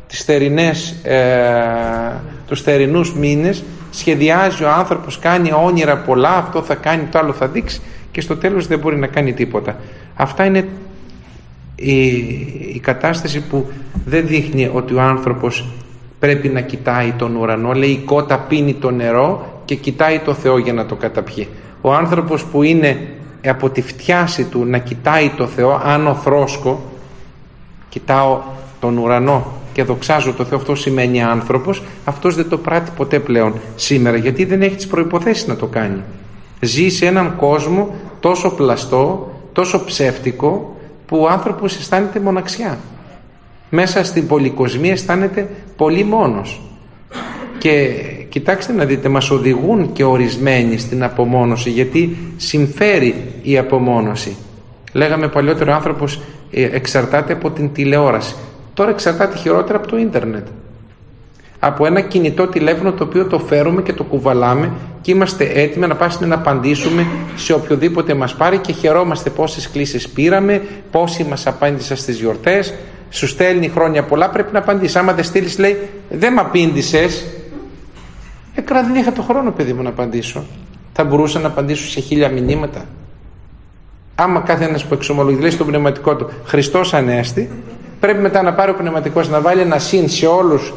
τους θερινούς μήνες. Σχεδιάζει ο άνθρωπος, κάνει όνειρα πολλά, αυτό θα κάνει, το άλλο θα δείξει και στο τέλος δεν μπορεί να κάνει τίποτα. Αυτά είναι η κατάσταση που δεν δείχνει ότι ο άνθρωπος πρέπει να κοιτάει τον ουρανό. Λέει η κότα πίνει το νερό και κοιτάει το Θεό για να το καταπιεί. Ο άνθρωπος που είναι από τη φτιάση του να κοιτάει το Θεό, άνω θρόσκο, κοιτάω τον ουρανό και δοξάζω το Θεό, αυτό σημαίνει άνθρωπος, αυτός δεν το πράττει ποτέ πλέον σήμερα, γιατί δεν έχει τις προϋποθέσεις να το κάνει. Ζει σε έναν κόσμο τόσο πλαστό, τόσο ψεύτικο, που ο άνθρωπος αισθάνεται μοναξιά. Μέσα στην πολυκοσμία αισθάνεται πολύ μόνος. Και κοιτάξτε να δείτε, μας οδηγούν και ορισμένοι στην απομόνωση, γιατί συμφέρει η απομόνωση. Λέγαμε παλιότερο, ο άνθρωπος εξαρτάται από την τηλεόραση. Τώρα εξαρτάται χειρότερα από το ίντερνετ. Από ένα κινητό τηλέφωνο το οποίο το φέρουμε και το κουβαλάμε και είμαστε έτοιμοι να πάμε να απαντήσουμε σε οποιοδήποτε μας πάρει και χαιρόμαστε πόσες κλήσεις πήραμε, πόσοι μας απάντησαν στις γιορτές. Σου στέλνει χρόνια πολλά, πρέπει να απαντήσεις. Άμα δεν στείλεις, λέει δεν μ' απήντησες. Δεν είχα το χρόνο, παιδί μου, να απαντήσω. Θα μπορούσα να απαντήσω σε 1000 μηνύματα. Άμα κάθε ένας που εξομολογεί, λέει στο πνευματικό του Χριστός Ανέστη, πρέπει μετά να πάρει ο πνευματικός να βάλει ένα συν σε όλους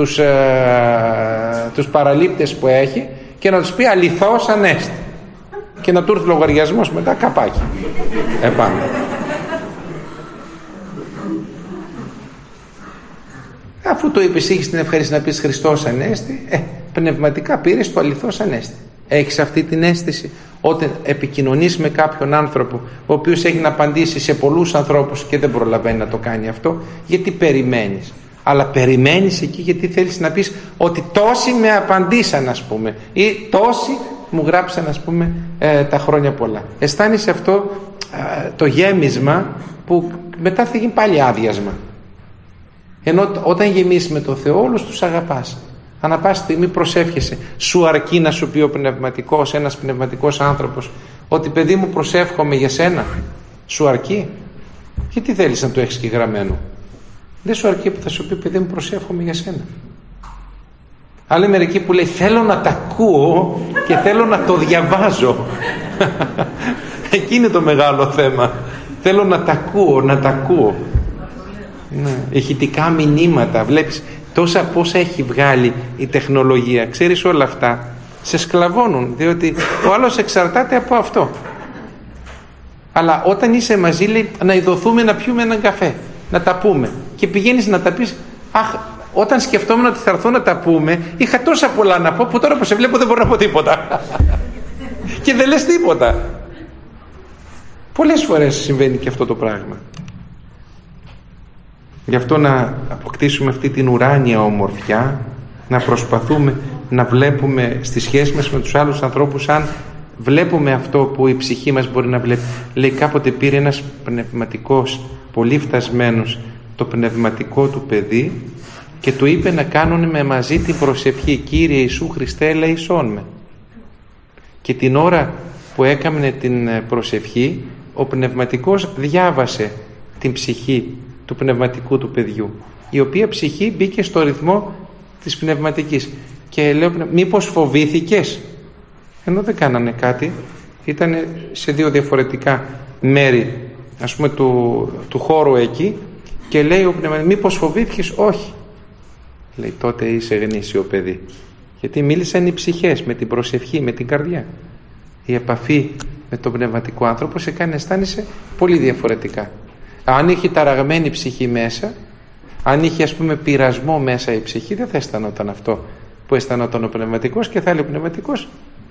τους παραλήπτες που έχει και να τους πει αληθώς Ανέστη, και να του έρθει λογαριασμός μετά καπάκι επάνω. Αφού το είπες, είχες την ευχαρίστηση να πεις Χριστός Ανέστη, πνευματικά πήρες το αληθώς Ανέστη. Έχεις αυτή την αίσθηση όταν επικοινωνείς με κάποιον άνθρωπο ο οποίος έχει να απαντήσει σε πολλούς ανθρώπους και δεν προλαβαίνει να το κάνει αυτό? Γιατί περιμένεις? Αλλά περιμένεις εκεί γιατί θέλεις να πεις ότι τόσοι με απαντήσαν, ας πούμε, ή τόσοι μου γράψαν, ας πούμε, τα χρόνια πολλά. Αισθάνεσαι αυτό το γέμισμα που μετά θα γίνει πάλι άδειασμα. Ενώ όταν γεμίσεις με τον Θεό, όλους τους αγαπάς. Ανά πάση στιγμή προσεύχεσαι. Σου αρκεί να σου πει ο πνευματικός, ένας πνευματικός άνθρωπος, ότι παιδί μου προσεύχομαι για σένα? Σου αρκεί? Γιατί θέλεις να το έχεις και γραμμένο? Δεν σου αρκεί που θα σου πει παιδί μου προσεύχομαι για σένα? Άλλοι μερικοί που λέει θέλω να τα ακούω και θέλω να το διαβάζω. Εκεί είναι το μεγάλο θέμα. Θέλω να τα ακούω, να τα ακούω. Ναι. Ηχητικά μηνύματα, βλέπεις πόσα έχει βγάλει η τεχνολογία. Ξέρεις, όλα αυτά σε σκλαβώνουν, διότι ο άλλος εξαρτάται από αυτό. Αλλά όταν είσαι μαζί, λέει να ειδωθούμε να πιούμε έναν καφέ, να τα πούμε, και πηγαίνεις να τα πεις, αχ, όταν σκεφτόμουν ότι θα έρθω να τα πούμε, είχα τόσα πολλά να πω που τώρα που σε βλέπω δεν μπορώ να πω τίποτα. Και δεν λες τίποτα. Πολλές φορές συμβαίνει και αυτό το πράγμα. Γι' αυτό να αποκτήσουμε αυτή την ουράνια ομορφιά, να προσπαθούμε να βλέπουμε στη σχέση μας με τους άλλους ανθρώπους, αν βλέπουμε αυτό που η ψυχή μας μπορεί να βλέπει. Λέει κάποτε πήρε ένας πνευματικός πολύ φτασμένος το πνευματικό του παιδί και του είπε να κάνουν με μαζί την προσευχή Κύριε Ιησού Χριστέ ελεησόν με. Και την ώρα που έκαμνε την προσευχή, ο πνευματικός διάβασε την ψυχή του πνευματικού του παιδιού, η οποία ψυχή μπήκε στο ρυθμό της πνευματικής, και λέω μήπως φοβήθηκες? Ενώ δεν κάνανε κάτι, ήταν σε δύο διαφορετικά μέρη, ας πούμε, του χώρου εκεί, και λέει ο πνευματικός μήπως φοβήθηκες? Όχι. Λέει τότε είσαι γνήσιο παιδί, γιατί μίλησαν οι ψυχές με την προσευχή, με την καρδιά. Η επαφή με τον πνευματικό άνθρωπο σε κάνει να αισθάνεσαι πολύ διαφορετικά. Αν είχε ταραγμένη ψυχή μέσα, αν είχε, ας πούμε, πειρασμό μέσα η ψυχή, δεν θα αισθανόταν αυτό που αισθανόταν ο πνευματικός, και θα λέει ο πνευματικός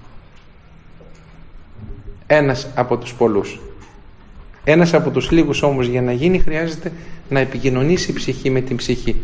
ένας από τους πολλούς. Ένας από τους λίγους όμως για να γίνει χρειάζεται να επικοινωνήσει η ψυχή με την ψυχή.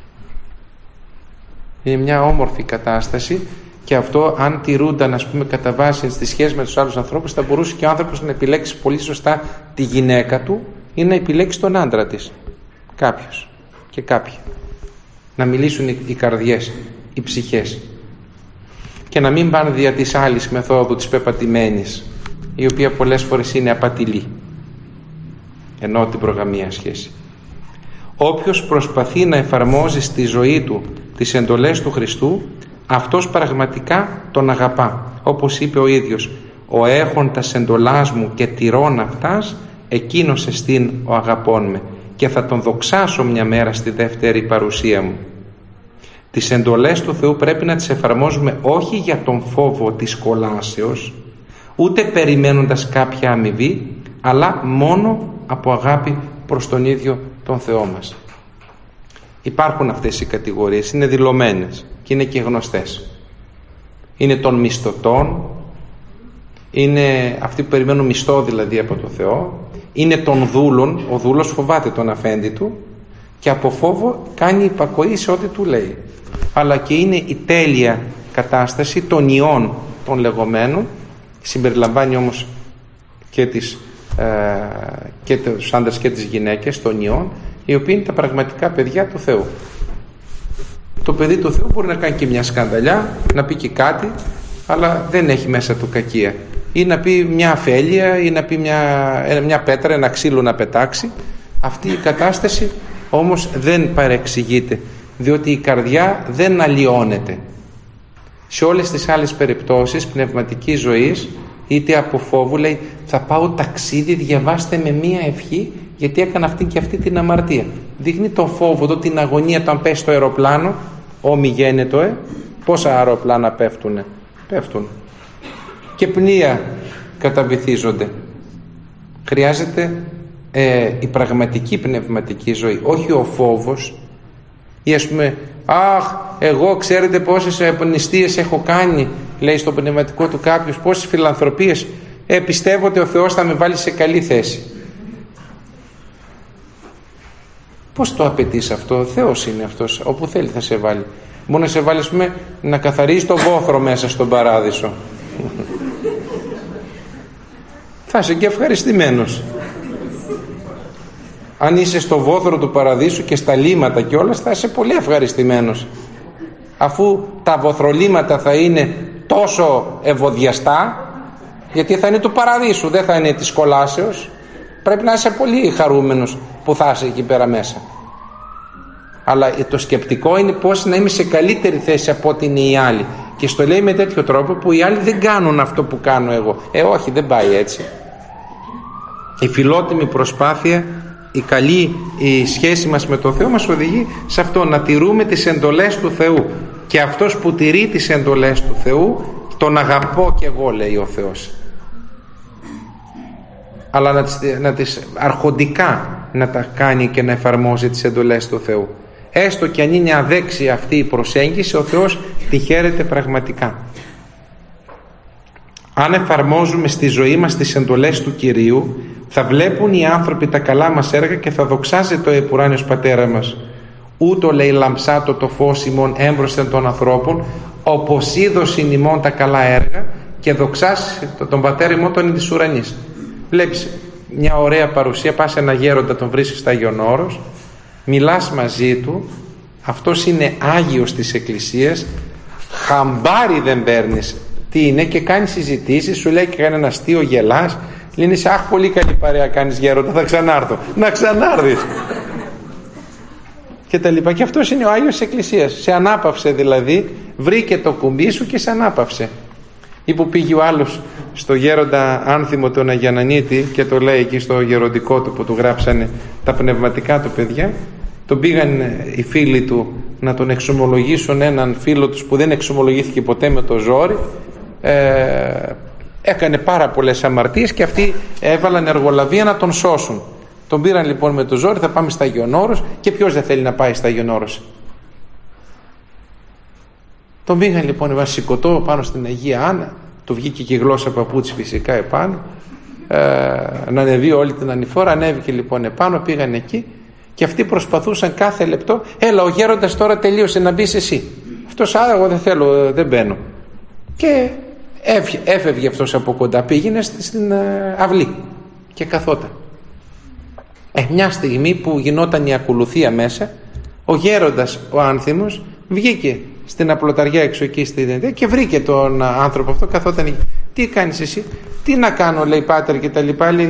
Είναι μια όμορφη κατάσταση, και αυτό αν τηρούνταν, ας πούμε, κατά βάση στη σχέση με τους άλλους ανθρώπους, θα μπορούσε και ο άνθρωπος να επιλέξει πολύ σωστά τη γυναίκα του ή να επιλέξει τον άντρα της. Κάποιος και κάποια. Να μιλήσουν οι καρδιές, οι ψυχές, και να μην πάνε δια της άλλης μεθόδου της πεπατημένης, η οποία πολλές φορές είναι απατηλή, ενώ την προγαμία σχέση. Όποιος προσπαθεί να εφαρμόζει στη ζωή του τις εντολές του Χριστού, αυτός πραγματικά τον αγαπά. Όπως είπε ο ίδιος, ο έχοντας εντολάς μου και τηρών αυτάς, εκείνος εστίν ο αγαπών με. και θα τον δοξάσω μια μέρα στη δεύτερη παρουσία μου. Τις εντολές του Θεού πρέπει να τις εφαρμόζουμε όχι για τον φόβο της κολάσεως, ούτε περιμένοντας κάποια αμοιβή, αλλά μόνο από αγάπη προς τον ίδιο τον Θεό μας. Υπάρχουν αυτές οι κατηγορίες, είναι δηλωμένες και είναι και γνωστές. Είναι των μισθωτών, είναι αυτοί που περιμένουν μισθό δηλαδή από τον Θεό, είναι των δούλων, ο δούλος φοβάται τον αφέντη του και από φόβο κάνει υπακοή σε ό,τι του λέει. Αλλά και είναι η τέλεια κατάσταση των ιών των λεγόμενων, συμπεριλαμβάνει όμως και τους άντρες και τις γυναίκες των ιών, οι οποίοι είναι τα πραγματικά παιδιά του Θεού. Το παιδί του Θεού μπορεί να κάνει και μια σκανδαλιά, να πει και κάτι, αλλά δεν έχει μέσα του κακία, ή να πει μια αφέλεια, ή να πει μια πέτρα, ένα ξύλο να πετάξει. Αυτή η κατάσταση όμως δεν παρεξηγείται, διότι η καρδιά δεν αλλοιώνεται. Σε όλες τις άλλες περιπτώσεις πνευματικής ζωής, είτε από φόβου, λέει θα πάω ταξίδι, διαβάστε με μία ευχή γιατί έκανα αυτή και αυτή την αμαρτία. Δείχνει τον φόβο εδώ, την αγωνία όταν πέσει στο αεροπλάνο, όμοι γένετο, πόσα αεροπλάνα πέφτουν και πλοία καταβυθίζονται. Χρειάζεται η πραγματική πνευματική ζωή, όχι ο φόβος, ή ας πούμε εγώ ξέρετε πόσες νηστείες έχω κάνει, λέει στο πνευματικό του κάποιος, πόσες φιλανθρωπίες, πιστεύω ότι ο Θεός θα με βάλει σε καλή θέση. Πώς το απαιτείς αυτό? Ο Θεός είναι αυτός, όπου θέλει θα σε βάλει. Μόνο να σε βάλει, ας πούμε, να καθαρίζει το βόθρο μέσα στον παράδεισο. Θα είσαι και ευχαριστημένος. Αν είσαι στο βόθρο του παραδείσου και στα λίματα και όλα, θα είσαι πολύ ευχαριστημένος. Αφού τα βοθρολίματα θα είναι τόσο ευωδιαστά, γιατί θα είναι του παραδείσου, δεν θα είναι της κολάσεως, πρέπει να είσαι πολύ χαρούμενος που θα είσαι εκεί πέρα μέσα. Αλλά το σκεπτικό είναι πώς να είμαι σε καλύτερη θέση από ό,τι είναι οι άλλοι, και στο λέει με τέτοιο τρόπο που οι άλλοι δεν κάνουν αυτό που κάνω εγώ. Όχι, δεν πάει έτσι. Η φιλότιμη προσπάθεια, η καλή η σχέση μας με τον Θεό μας οδηγεί σε αυτό, να τηρούμε τις εντολές του Θεού, και αυτός που τηρεί τις εντολές του Θεού τον αγαπώ κι εγώ, λέει ο Θεός. Αλλά να τις αρχοντικά να τα κάνει και να εφαρμόζει τις εντολές του Θεού. Έστω και αν είναι αδέξια αυτή η προσέγγιση, ο Θεός τη χαίρεται πραγματικά. Αν εφαρμόζουμε στη ζωή μας τις εντολές του Κυρίου, θα βλέπουν οι άνθρωποι τα καλά μας έργα και θα δοξάζεται ο επουράνιος Πατέρα μας. Ούτω, λέει, λαμψάτο το φως ημών έμπροσθεν των ανθρώπων, όπως είδωσιν ημών τα καλά έργα, και δοξάσει τον Πατέρα ημών των εις ουρανής. Βλέπεις μια ωραία παρουσία, πας σε ένα γέροντα, τον βρίσκεις στα Άγιον Όρος, μιλάς μαζί του, αυτός είναι Άγιος της Εκκλησίας, χαμπάρι δεν παίρνεις τι είναι, και κάνεις συζητήσεις, σου λέει και κάνει ένα αστείο, γελάς, λύνεις, αχ, πολύ καλή παρέα κάνεις γέροντα, θα ξανάρθω. Να ξανάρθεις. Και τα λοιπά. Και αυτός είναι ο Άγιος της Εκκλησίας. Σε ανάπαυσε δηλαδή, βρήκε το κουμπί σου και σε ανάπαυσε. Ή που πήγε ο άλλος στο γέροντα Άνθιμο τον Αγιανανίτη και το λέει εκεί στο γεροντικό του που του γράψανε τα πνευματικά του παιδιά, τον πήγαν οι φίλοι του να τον εξομολογήσουν έναν φίλο τους που δεν εξομολογήθηκε ποτέ με το ζόρι, έκανε πάρα πολλές αμαρτίες και αυτοί έβαλαν εργολαβία να τον σώσουν. Τον πήραν λοιπόν με το ζόρι, θα πάμε στα Άγιον Όρος, και ποιος δεν θέλει να πάει στα Άγιον Όρος? Τον πήγαν λοιπόν βασικωτό πάνω στην Αγία Άννα, του βγήκε και η γλώσσα παπούτσι φυσικά επάνω, να ανεβεί όλη την ανηφόρα, ανέβηκε λοιπόν επάνω, πήγαν εκεί και αυτοί προσπαθούσαν κάθε λεπτό, έλα ο γέροντας τώρα τελείωσε, να μπεις εσύ. Αυτός, άρα εγώ δεν θέλω, δεν μπαίνω. Και έφευγε αυτός από κοντά, πήγαινε στην αυλή και καθόταν. Μια στιγμή που γινόταν η ακολουθία μέσα, ο γέροντας ο Άνθιμος βγήκε στην απλοταριά έξω εκεί και βρήκε τον άνθρωπο αυτό, καθόταν. Τι κάνεις εσύ? Τι να κάνω, λέει, πάτερ, και τα λοιπά, λέει,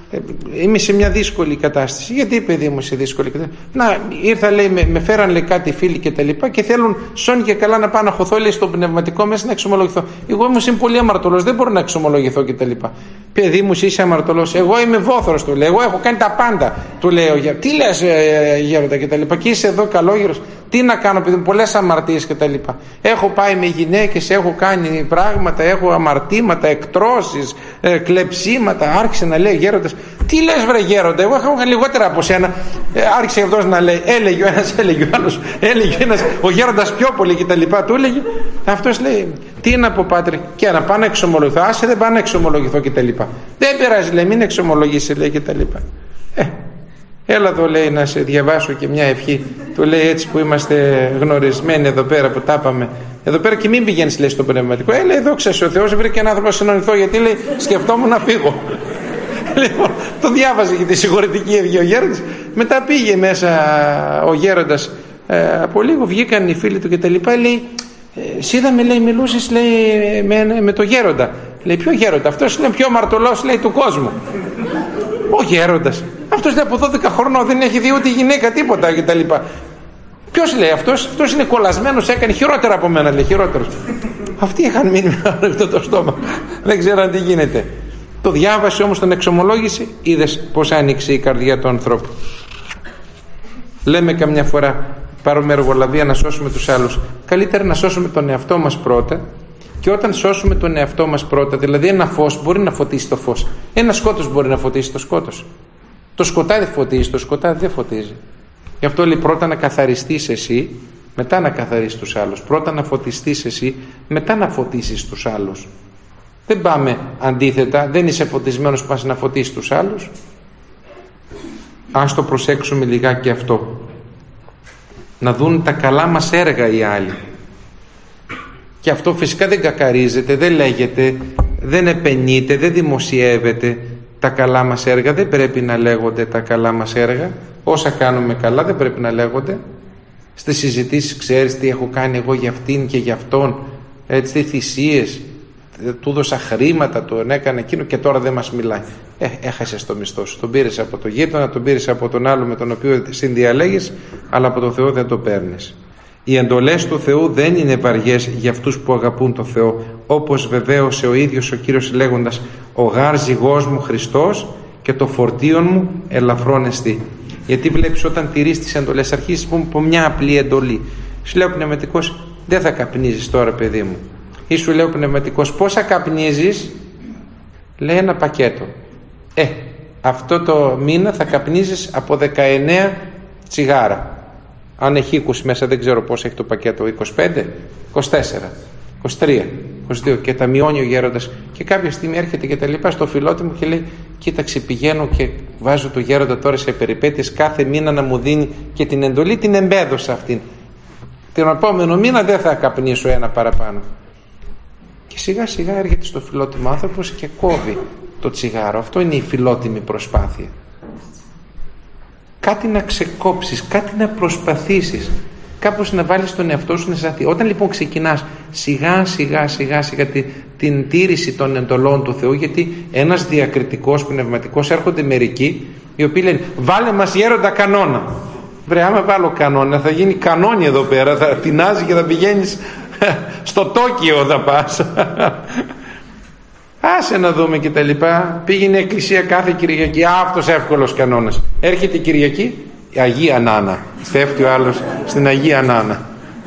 είμαι σε μια δύσκολη κατάσταση. Γιατί, παιδί μου, σε δύσκολη κατάσταση? Να, ήρθα, λέει, με φέραν, λέει, κάτι φίλοι και τα λοιπά και θέλουν σώνει και καλά να πάω να χωθώ, λέει, στο πνευματικό μέσα να εξομολογηθώ. Εγώ όμως είμαι πολύ αμαρτωλός, δεν μπορώ να εξομολογηθώ και τα λοιπά. Παιδί μου, είσαι αμαρτωλός? Εγώ είμαι βόθρος, του λέει. Εγώ έχω κάνει τα πάντα, του λέει ο Γέροντας. Τι λες, Γέροντα, και τα λοιπά. Και είσαι εδώ καλόγερος. Τι να κάνω, παιδί μου, πολλές αμαρτίες και τα λοιπά. Έχω πάει με γυναίκες, έχω κάνει πράγματα, έχω αμαρτήματα, εκτρώσεις, κλεψίματα. Άρχισε να λέει ο Γέροντας. Τι λες, βρε Γέροντα, εγώ έχω λιγότερα από σένα. Άρχισε αυτός να λέει. Έλεγε ο ένας, έλεγε ο άλλος, έλεγε ο ένας, ο Γέροντας πιο πολύ και τα λοιπά. Του έλεγε. Αυτός λέει, τι να πω, Πάτρε, και να πάω να εξομολογηθώ? Άσε, δεν πάω να εξομολογηθώ και τα λοιπά. Δεν πειράζει, λέει, μην εξομολογήσει, λέει, και τα λοιπά. Έλα εδώ, λέει, να σε διαβάσω και μια ευχή. Του λέει, έτσι που είμαστε γνωρισμένοι εδώ πέρα που τα είπαμε. Εδώ πέρα και μην πηγαίνεις, λέει, στο πνευματικό. Λέει, εδώ ξέρεις, ο Θεός βρήκε έναν άνθρωπο να συνονιθώ, γιατί, λέει, σκεφτόμουν να φύγω. Λοιπόν, το διάβαζε και τη συγχωρητική ευχή ο Γέροντας. Μετά πήγε μέσα ο Γέροντας. Από λίγο βγήκαν οι φίλοι του και τα λοιπά. Λέει, είδαμε, λέει, μιλούσες, λέει, με το Γέροντα. Λέει, ποιο Γέροντα? Αυτός είναι πιο αμαρτωλός, λέει, του κόσμου. Ο Γέροντας. Αυτός, λέει, από 12 χρονών δεν έχει δει ούτε γυναίκα, τίποτα κτλ. Ποιος, λέει, αυτός είναι κολλασμένος, έκανε χειρότερα από μένα, λέει, χειρότερος. Αυτοί είχαν μείνει με ανοιχτό το στόμα. Δεν ξέραν τι γίνεται. Το διάβασε όμως, τον εξομολόγησε, είδες πως άνοιξε η καρδιά του ανθρώπου. Λέμε καμιά φορά, πάρουμε εργολαβία να σώσουμε τους άλλους. Καλύτερα να σώσουμε τον εαυτό μας πρώτα. Και όταν σώσουμε τον εαυτό μας πρώτα, δηλαδή ένα φως μπορεί να φωτίσει το φως, ένα σκότος μπορεί να φωτίσει το σκότος. Το σκοτάδι φωτίζει, το σκοτάδι δεν φωτίζει. Γι' αυτό, λέει, πρώτα να καθαριστείς εσύ, μετά να καθαρίσεις τους άλλους. Πρώτα να φωτιστείς εσύ, μετά να φωτίσεις τους άλλους. Δεν πάμε αντίθετα, δεν είσαι φωτισμένος, πας να φωτίσεις τους άλλους. Ας το προσέξουμε λιγάκι αυτό. Να δουν τα καλά μας έργα οι άλλοι. Και αυτό φυσικά δεν κακαρίζεται, δεν λέγεται, δεν επενείται, δεν δημοσιεύεται. Τα καλά μας έργα δεν πρέπει να λέγονται τα καλά μας έργα. Όσα κάνουμε καλά δεν πρέπει να λέγονται. Στις συζητήσεις, ξέρεις τι έχω κάνει εγώ για αυτήν και για αυτόν, έτσι, θυσίες, του δώσα χρήματα, τον έκανε εκείνο και τώρα δεν μας μιλάει. Έχασες το μισθό σου. Τον πήρες από το γείτονα, τον πήρες από τον άλλο με τον οποίο συνδιαλέγεις, αλλά από τον Θεό δεν το παίρνεις. Οι εντολές του Θεού δεν είναι βαριές για αυτούς που αγαπούν τον Θεό, όπως βεβαίωσε ο ίδιος ο Κύριος λέγοντας, ο γάρ ζυγός μου Χριστός και το φορτίον μου ελαφρόν εστί. Γιατί βλέπεις, όταν τηρείς τις εντολές, αρχίζεις από μια απλή εντολή. Σου λέει ο πνευματικός, δεν θα καπνίζεις τώρα, παιδί μου. Ή σου λέει ο πνευματικός, πόσα καπνίζεις? Λέει, ένα πακέτο. Αυτό το μήνα θα καπνίζεις από 19 τσιγάρα. Αν έχει 20 μέσα, δεν ξέρω πώς έχει το πακέτο, 25, 24, 23, 22, και τα μειώνει ο Γέροντας. Και κάποια στιγμή έρχεται και τα λοιπά στο φιλότιμο και λέει, κοίταξε, πηγαίνω και βάζω το Γέροντα τώρα σε περιπέτειες, κάθε μήνα να μου δίνει και την εντολή την εμπέδωσα αυτήν. Τον επόμενο μήνα δεν θα καπνίσω ένα παραπάνω. Και σιγά σιγά έρχεται στο φιλότιμο άνθρωπος και κόβει το τσιγάρο. Αυτό είναι η φιλότιμη προσπάθεια. Κάτι να ξεκόψεις, κάτι να προσπαθήσεις, κάπως να βάλεις τον εαυτό σου να σταθεί. Όταν λοιπόν ξεκινάς σιγά σιγά την τήρηση των εντολών του Θεού, γιατί ένας διακριτικός πνευματικός, έρχονται μερικοί οι οποίοι λένε, βάλε μας Γέροντα κανόνα. Βρε, άμα βάλω κανόνα θα γίνει κανόνι εδώ πέρα, θα τεινάζει και θα πηγαίνεις στο Τόκιο, θα πας. Άσε να δούμε και τα λοιπά. Πήγαινε εκκλησία κάθε Κυριακή. Αυτός εύκολος κανόνας. Έρχεται η Κυριακή, η Αγία Νάνα. Πέφτει ο άλλος στην Αγία Νάνα.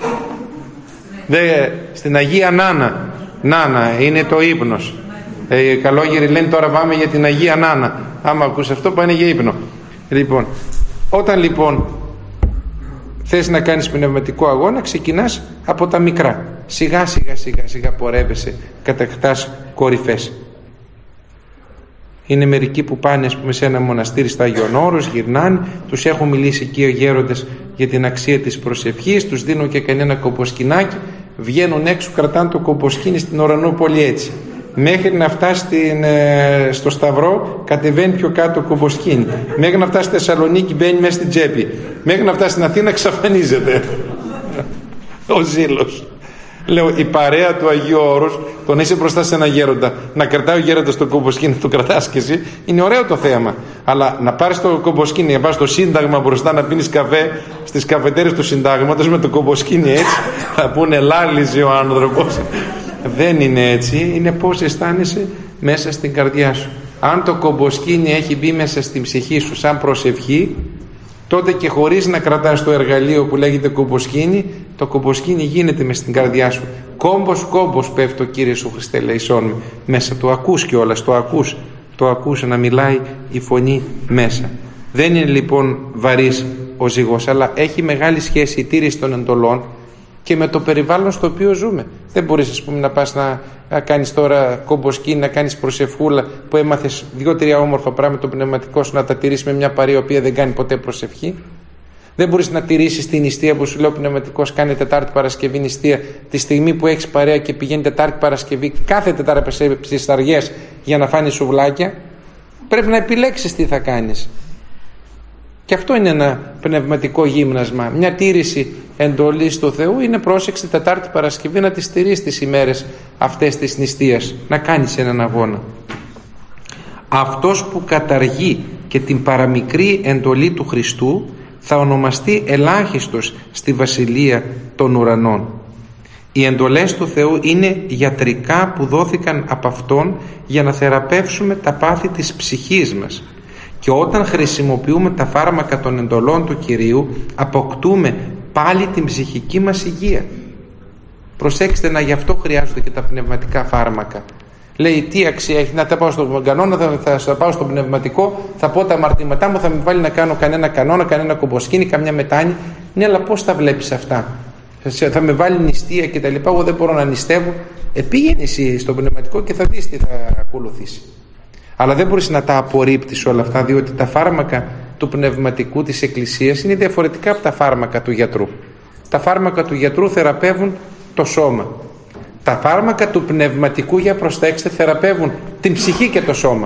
Στην Αγία Νάνα. Νάνα είναι το ύπνος. Οι καλόγεροι λένε τώρα πάμε για την Αγία Νάνα. Άμα ακούς αυτό πάνε για ύπνο. Λοιπόν, όταν λοιπόν θες να κάνεις πνευματικό αγώνα, ξεκινάς από τα μικρά. Σιγά σιγά πορεύεσαι, κατακτάς κορυφές. Είναι μερικοί που πάνε, ας πούμε, σε ένα μοναστήρι στα Άγιον Όρος, γυρνάνε, τους έχουν μιλήσει εκεί ο Γέροντας για την αξία της προσευχής, τους δίνουν και κανένα κομποσκινάκι, βγαίνουν έξω, κρατάνε το κομποσκίνι στην Ουρανούπολη έτσι. Μέχρι να φτάσει στο Σταυρό κατεβαίνει πιο κάτω το κομποσκίνι. Μέχρι να φτάσει στη Θεσσαλονίκη μπαίνει μέσα στην τσέπη. Μέχρι να φτάσει στην Αθήνα εξαφανίζεται ο ζήλος. Λέω, η παρέα του Αγίου Όρους, τον είσαι μπροστά σε ένα γέροντα, να κρατάει ο γέροντας το κομποσκήνι, το κρατάς και εσύ, είναι ωραίο το θέμα. Αλλά να πάρεις το κομποσκήνι, να πας στο Σύνταγμα μπροστά να πίνεις καφέ στις καφετέρες του Συντάγματος με το κομποσκήνι έτσι, θα πούνε λάλησε ο άνθρωπος. Δεν είναι έτσι, είναι πώς αισθάνεσαι μέσα στην καρδιά σου. Αν το κομποσκήνι έχει μπει μέσα στην ψυχή σου σαν προσευχή, τότε και χωρίς να κρατάς το εργαλείο που λέγεται κομποσκήνι, το κομποσκήνι γίνεται μες στην καρδιά σου. Κόμπος πέφτει ο Κύριε σου Χριστέ λαϊσόν μέσα. Το ακούς κιόλας, το ακούς να μιλάει η φωνή μέσα. Δεν είναι λοιπόν βαρύς ο ζυγός, αλλά έχει μεγάλη σχέση η τήρηση των εντολών και με το περιβάλλον στο οποίο ζούμε. Δεν μπορείς, ας πούμε, να πας να κάνεις τώρα κομποσκήνι, να κάνεις προσευχούλα που έμαθες 2-3 όμορφα πράγματα το πνευματικό σου, να τα τηρήσεις με μια παρέα η οποία δεν κάνει ποτέ προσευχή. Δεν μπορείς να τηρήσεις την νηστεία που σου λέει ο πνευματικός, κάνει Τετάρτη Παρασκευή νηστεία, τη στιγμή που έχεις παρέα και πηγαίνει Τετάρτη Παρασκευή κάθε Τετάρτη στις Σταριές για να φάνει σουβλάκια. Πρέπει να επιλέξεις τι θα κάνεις. Και αυτό είναι ένα πνευματικό γύμνασμα. Μια τήρηση εντολής του Θεού είναι πρόσεξη Τετάρτη Παρασκευή να τις τηρείς τις ημέρες αυτές της νηστείας, να κάνεις έναν αγώνα. Αυτός που καταργεί και την παραμικρή εντολή του Χριστού θα ονομαστεί ελάχιστος στη Βασιλεία των Ουρανών. Οι εντολές του Θεού είναι γιατρικά που δόθηκαν από Αυτόν για να θεραπεύσουμε τα πάθη της ψυχής μας. Και όταν χρησιμοποιούμε τα φάρμακα των εντολών του Κυρίου, αποκτούμε πάλι την ψυχική μας υγεία. Προσέξτε, να γι' αυτό χρειάζονται και τα πνευματικά φάρμακα. Λέει, τι αξία έχει να τα πάω στον κανόνα, θα πάω στο πνευματικό, θα πω τα αμαρτήματά μου, θα με βάλει να κάνω κανένα κανόνα, κανένα κομποσκήνι, καμιά μετάνη. Ναι, αλλά πώς τα βλέπεις αυτά? Θα με βάλει νηστεία και τα λοιπά, εγώ δεν μπορώ να νηστεύω. Πήγαινε εσύ στο πνευματικό και θα δεις τι θα ακολουθήσει. Αλλά δεν μπορείς να τα απορρίπτεις όλα αυτά, διότι τα φάρμακα του πνευματικού της Εκκλησίας είναι διαφορετικά από τα φάρμακα του γιατρού. Τα φάρμακα του γιατρού θεραπεύουν το σώμα. Τα φάρμακα του πνευματικού, για προσέξτε, θεραπεύουν την ψυχή και το σώμα.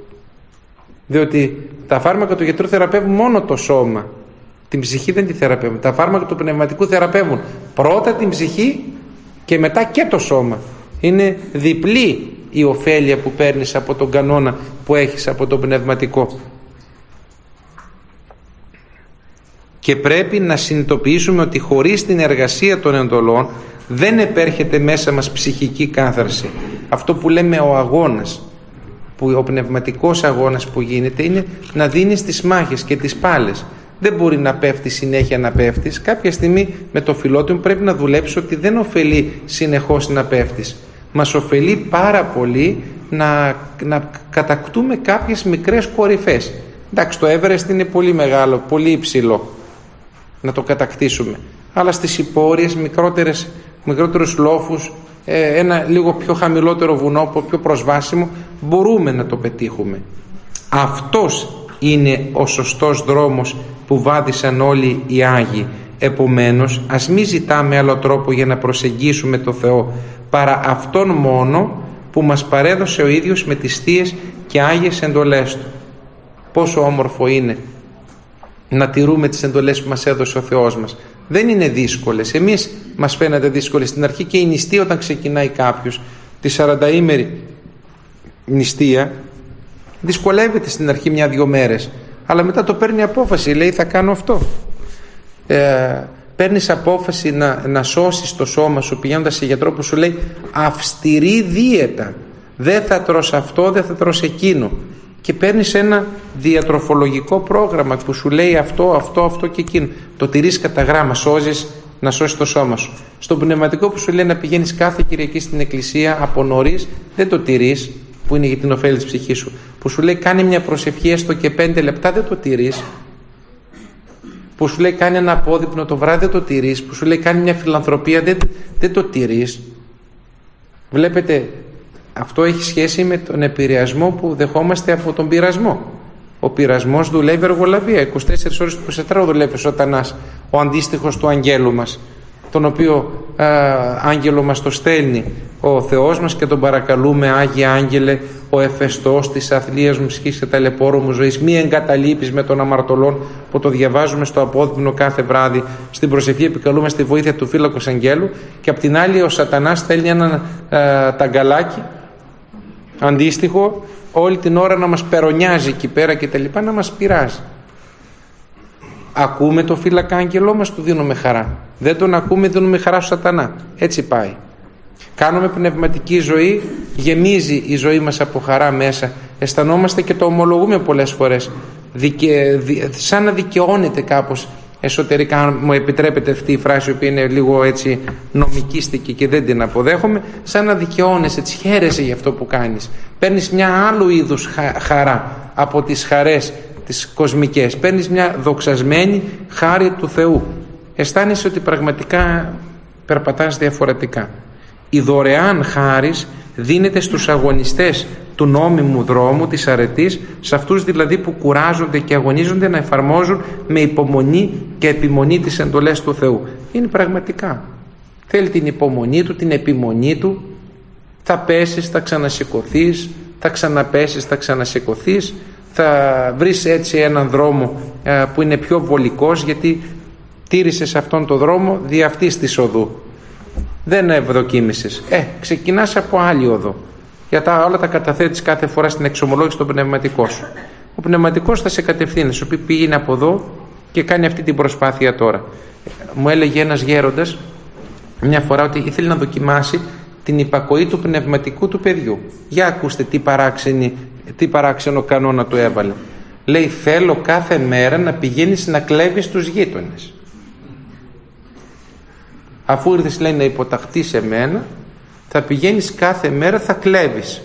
Διότι τα φάρμακα του γιατρού θεραπεύουν μόνο το σώμα. Την ψυχή δεν τη θεραπεύουν. Τα φάρμακα του πνευματικού θεραπεύουν πρώτα την ψυχή και μετά και το σώμα. Είναι διπλή η ωφέλεια που παίρνεις από τον κανόνα που έχεις από το πνευματικό. Και πρέπει να συνειδητοποιήσουμε ότι χωρίς την εργασία των εντολών δεν επέρχεται μέσα μας ψυχική κάθαρση. Αυτό που λέμε ο αγώνας, που ο πνευματικός αγώνας που γίνεται, είναι να δίνεις τις μάχες και τις πάλες. Δεν μπορεί να πέφτει συνέχεια να πέφτεις. Κάποια στιγμή με το φιλότιμο πρέπει να δουλέψεις ότι δεν ωφελεί συνεχώς να πέφτεις. Μας ωφελεί πάρα πολύ να κατακτούμε κάποιες μικρές κορυφές. Εντάξει, το Everest είναι πολύ μεγάλο, πολύ υψηλό να το κατακτήσουμε. Αλλά στις υπόρειες, μικρότερους λόφους, ένα λίγο πιο χαμηλότερο βουνό, πιο προσβάσιμο, μπορούμε να το πετύχουμε. Αυτός είναι ο σωστός δρόμος που βάδισαν όλοι οι Άγιοι. Επομένως, ας μην ζητάμε άλλο τρόπο για να προσεγγίσουμε το Θεό παρά αυτόν μόνο που μας παρέδωσε ο ίδιος με τις θείες και άγιες εντολές Του. Πόσο όμορφο είναι να τηρούμε τις εντολές που μας έδωσε ο Θεός μας. Δεν είναι δύσκολες. Εμείς μας φαίνεται δύσκολες στην αρχή, και η νηστεία, όταν ξεκινάει κάποιος τη 40ημερη νηστεία, δυσκολεύεται στην αρχή 1-2 μέρες, αλλά μετά το παίρνει απόφαση, λέει θα κάνω αυτό. Παίρνεις απόφαση να σώσεις το σώμα σου πηγαίνοντας σε γιατρό που σου λέει αυστηρή δίαιτα, δεν θα τρως αυτό, δεν θα τρως εκείνο, και παίρνεις ένα διατροφολογικό πρόγραμμα που σου λέει αυτό και εκείνο, το τηρείς κατά γράμμα, σώζεις να σώσεις το σώμα σου. Στο πνευματικό που σου λέει να πηγαίνεις κάθε Κυριακή στην εκκλησία από νωρίς, δεν το τηρείς, που είναι για την ωφέλη της ψυχής σου. Που σου λέει κάνει μια προσευχή έστω και 5 λεπτά, δεν το τηρείς. Που σου λέει κάνει ένα απόδειπνο το βράδυ, δεν το τηρείς. Που σου λέει κάνει μια φιλανθρωπία, δεν το τηρείς. Βλέπετε, αυτό έχει σχέση με τον επηρεασμό που δεχόμαστε από τον πειρασμό. Ο πειρασμός δουλεύει εργολαβία, 24 ώρες 24 δουλεύει ο Σατανάς, ο αντίστοιχος του αγγέλου μας, τον οποίο άγγελο μας το στέλνει ο Θεός μας και τον παρακαλούμε: Άγιε Άγγελε, ο εφεστός της αθλίας μου ψυχής και ταλαιπώρου μου ζωής, μη εγκαταλείπεις με των αμαρτωλών, που το διαβάζουμε στο απόδειμνο κάθε βράδυ. Στην προσευχή επικαλούμε στη βοήθεια του φύλακος αγγέλου, και απ' την άλλη ο σατανάς στέλνει ένα ταγκαλάκι αντίστοιχο όλη την ώρα να μας περονιάζει εκεί πέρα και τα λοιπά, να μας πειράζει. Ακούμε το φύλακα άγγελό μας, του δίνουμε χαρά. Δεν τον ακούμε, δίνουμε χαρά στο σατανά. Έτσι πάει. Κάνουμε πνευματική ζωή, γεμίζει η ζωή μας από χαρά μέσα. Αισθανόμαστε και το ομολογούμε πολλές φορές. Σαν να δικαιώνεται κάπως εσωτερικά, αν μου επιτρέπετε αυτή η φράση, η οποία είναι λίγο έτσι νομικίστικη και δεν την αποδέχομαι, σαν να δικαιώνεσαι, έτσι χαίρεσαι για αυτό που κάνεις. Παίρνεις μια άλλου είδους χαρά από τις χαρές τις κοσμικές. Παίρνεις μια δοξασμένη χάρη του Θεού. Αισθάνεσαι ότι πραγματικά περπατάς διαφορετικά. Η δωρεάν χάρις δίνεται στους αγωνιστές του νόμιμου δρόμου της αρετής, σε αυτούς δηλαδή που κουράζονται και αγωνίζονται να εφαρμόζουν με υπομονή και επιμονή τις εντολές του Θεού. Είναι πραγματικά. Θέλει την υπομονή του, την επιμονή του. Θα πέσεις, θα ξανασηκωθείς, θα ξαναπέσεις, θα ξανασηκωθείς. Θα βρεις έτσι έναν δρόμο που είναι πιο βολικός, γιατί τήρησες αυτόν τον δρόμο δι' αυτής της οδού. Δεν ευδοκίμησες. Ξεκινάς από άλλη οδό. Γιατί όλα τα καταθέτεις κάθε φορά στην εξομολόγηση στον πνευματικό σου. Ο πνευματικός θα σε κατευθύνει, σου πει πήγαινε από εδώ και κάνει αυτή την προσπάθεια τώρα. Μου έλεγε ένας γέροντας μια φορά ότι ήθελε να δοκιμάσει την υπακοή του πνευματικού του παιδιού. Για ακούστε τι παράξενο κανόνα του έβαλε. Λέει: θέλω κάθε μέρα να πηγαίνεις να κλέβεις τους γείτονες. Αφού ήρθες, λέει, να υποταχτείς σε μένα, θα πηγαίνεις κάθε μέρα, θα κλέβεις.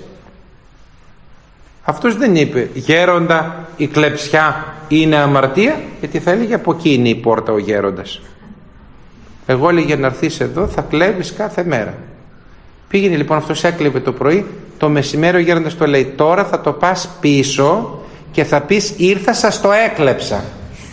Αυτός δεν είπε: γέροντα, η κλεψιά είναι αμαρτία, γιατί θα έλεγε από εκεί είναι η πόρτα ο γέροντας. Εγώ έλεγε να έρθεις εδώ, θα κλέβεις κάθε μέρα. Πήγαινε λοιπόν, αυτός έκλεβε το πρωί, το μεσημέρι ο γέροντας το λέει: τώρα θα το πας πίσω και θα πεις ήρθα, σας το έκλεψα.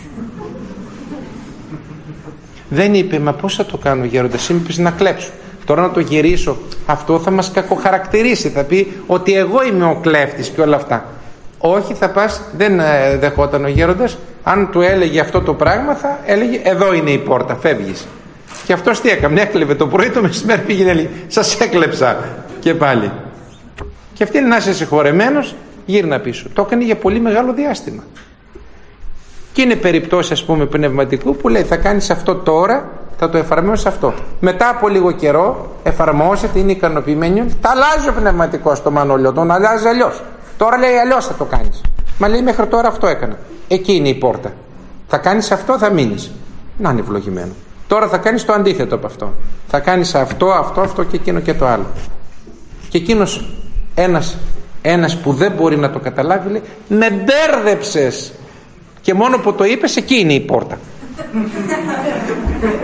Δεν είπε: μα πώς θα το κάνω γέροντας, είμαι πεις να κλέψω. Τώρα να το γυρίσω, αυτό θα μας κακοχαρακτηρίσει, θα πει ότι εγώ είμαι ο κλέφτης και όλα αυτά. Όχι, θα πας, δεν δεχόταν ο γέροντας. Αν του έλεγε αυτό το πράγμα, θα έλεγε: εδώ είναι η πόρτα, φεύγεις. Και αυτός τι έκανε, έκλεβε το πρωί, το μεσημέρι πήγαινε, λέει: σας έκλεψα και πάλι. Και αυτή είναι να είσαι συγχωρεμένος, γύρνα πίσω. Το έκανε για πολύ μεγάλο διάστημα. Και είναι περιπτώσεις, ας πούμε, πνευματικού που λέει: θα κάνεις αυτό τώρα, θα το εφαρμόσεις αυτό. Μετά από λίγο καιρό εφαρμόζεται, είναι ικανοποιημένο, τα αλλάζει ο πνευματικός στο Μανώλιο, τον αλλάζει αλλιώς. Τώρα λέει αλλιώς θα το κάνεις. Μα λέει μέχρι τώρα αυτό έκανα. Εκεί είναι η πόρτα. Θα κάνεις αυτό, θα μείνεις. Να είναι ευλογημένο. Τώρα θα κάνεις το αντίθετο από αυτό. Θα κάνεις αυτό και εκείνο και το άλλο. Και εκείνος ένας που δεν μπορεί να το καταλάβει λέει: με μπέρδεψες. Και μόνο που το είπες, εκεί είναι η πόρτα.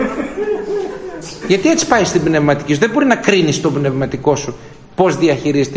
Γιατί έτσι πάει στην πνευματική σου. Δεν μπορεί να κρίνεις τον πνευματικό σου πώς διαχειρίζεται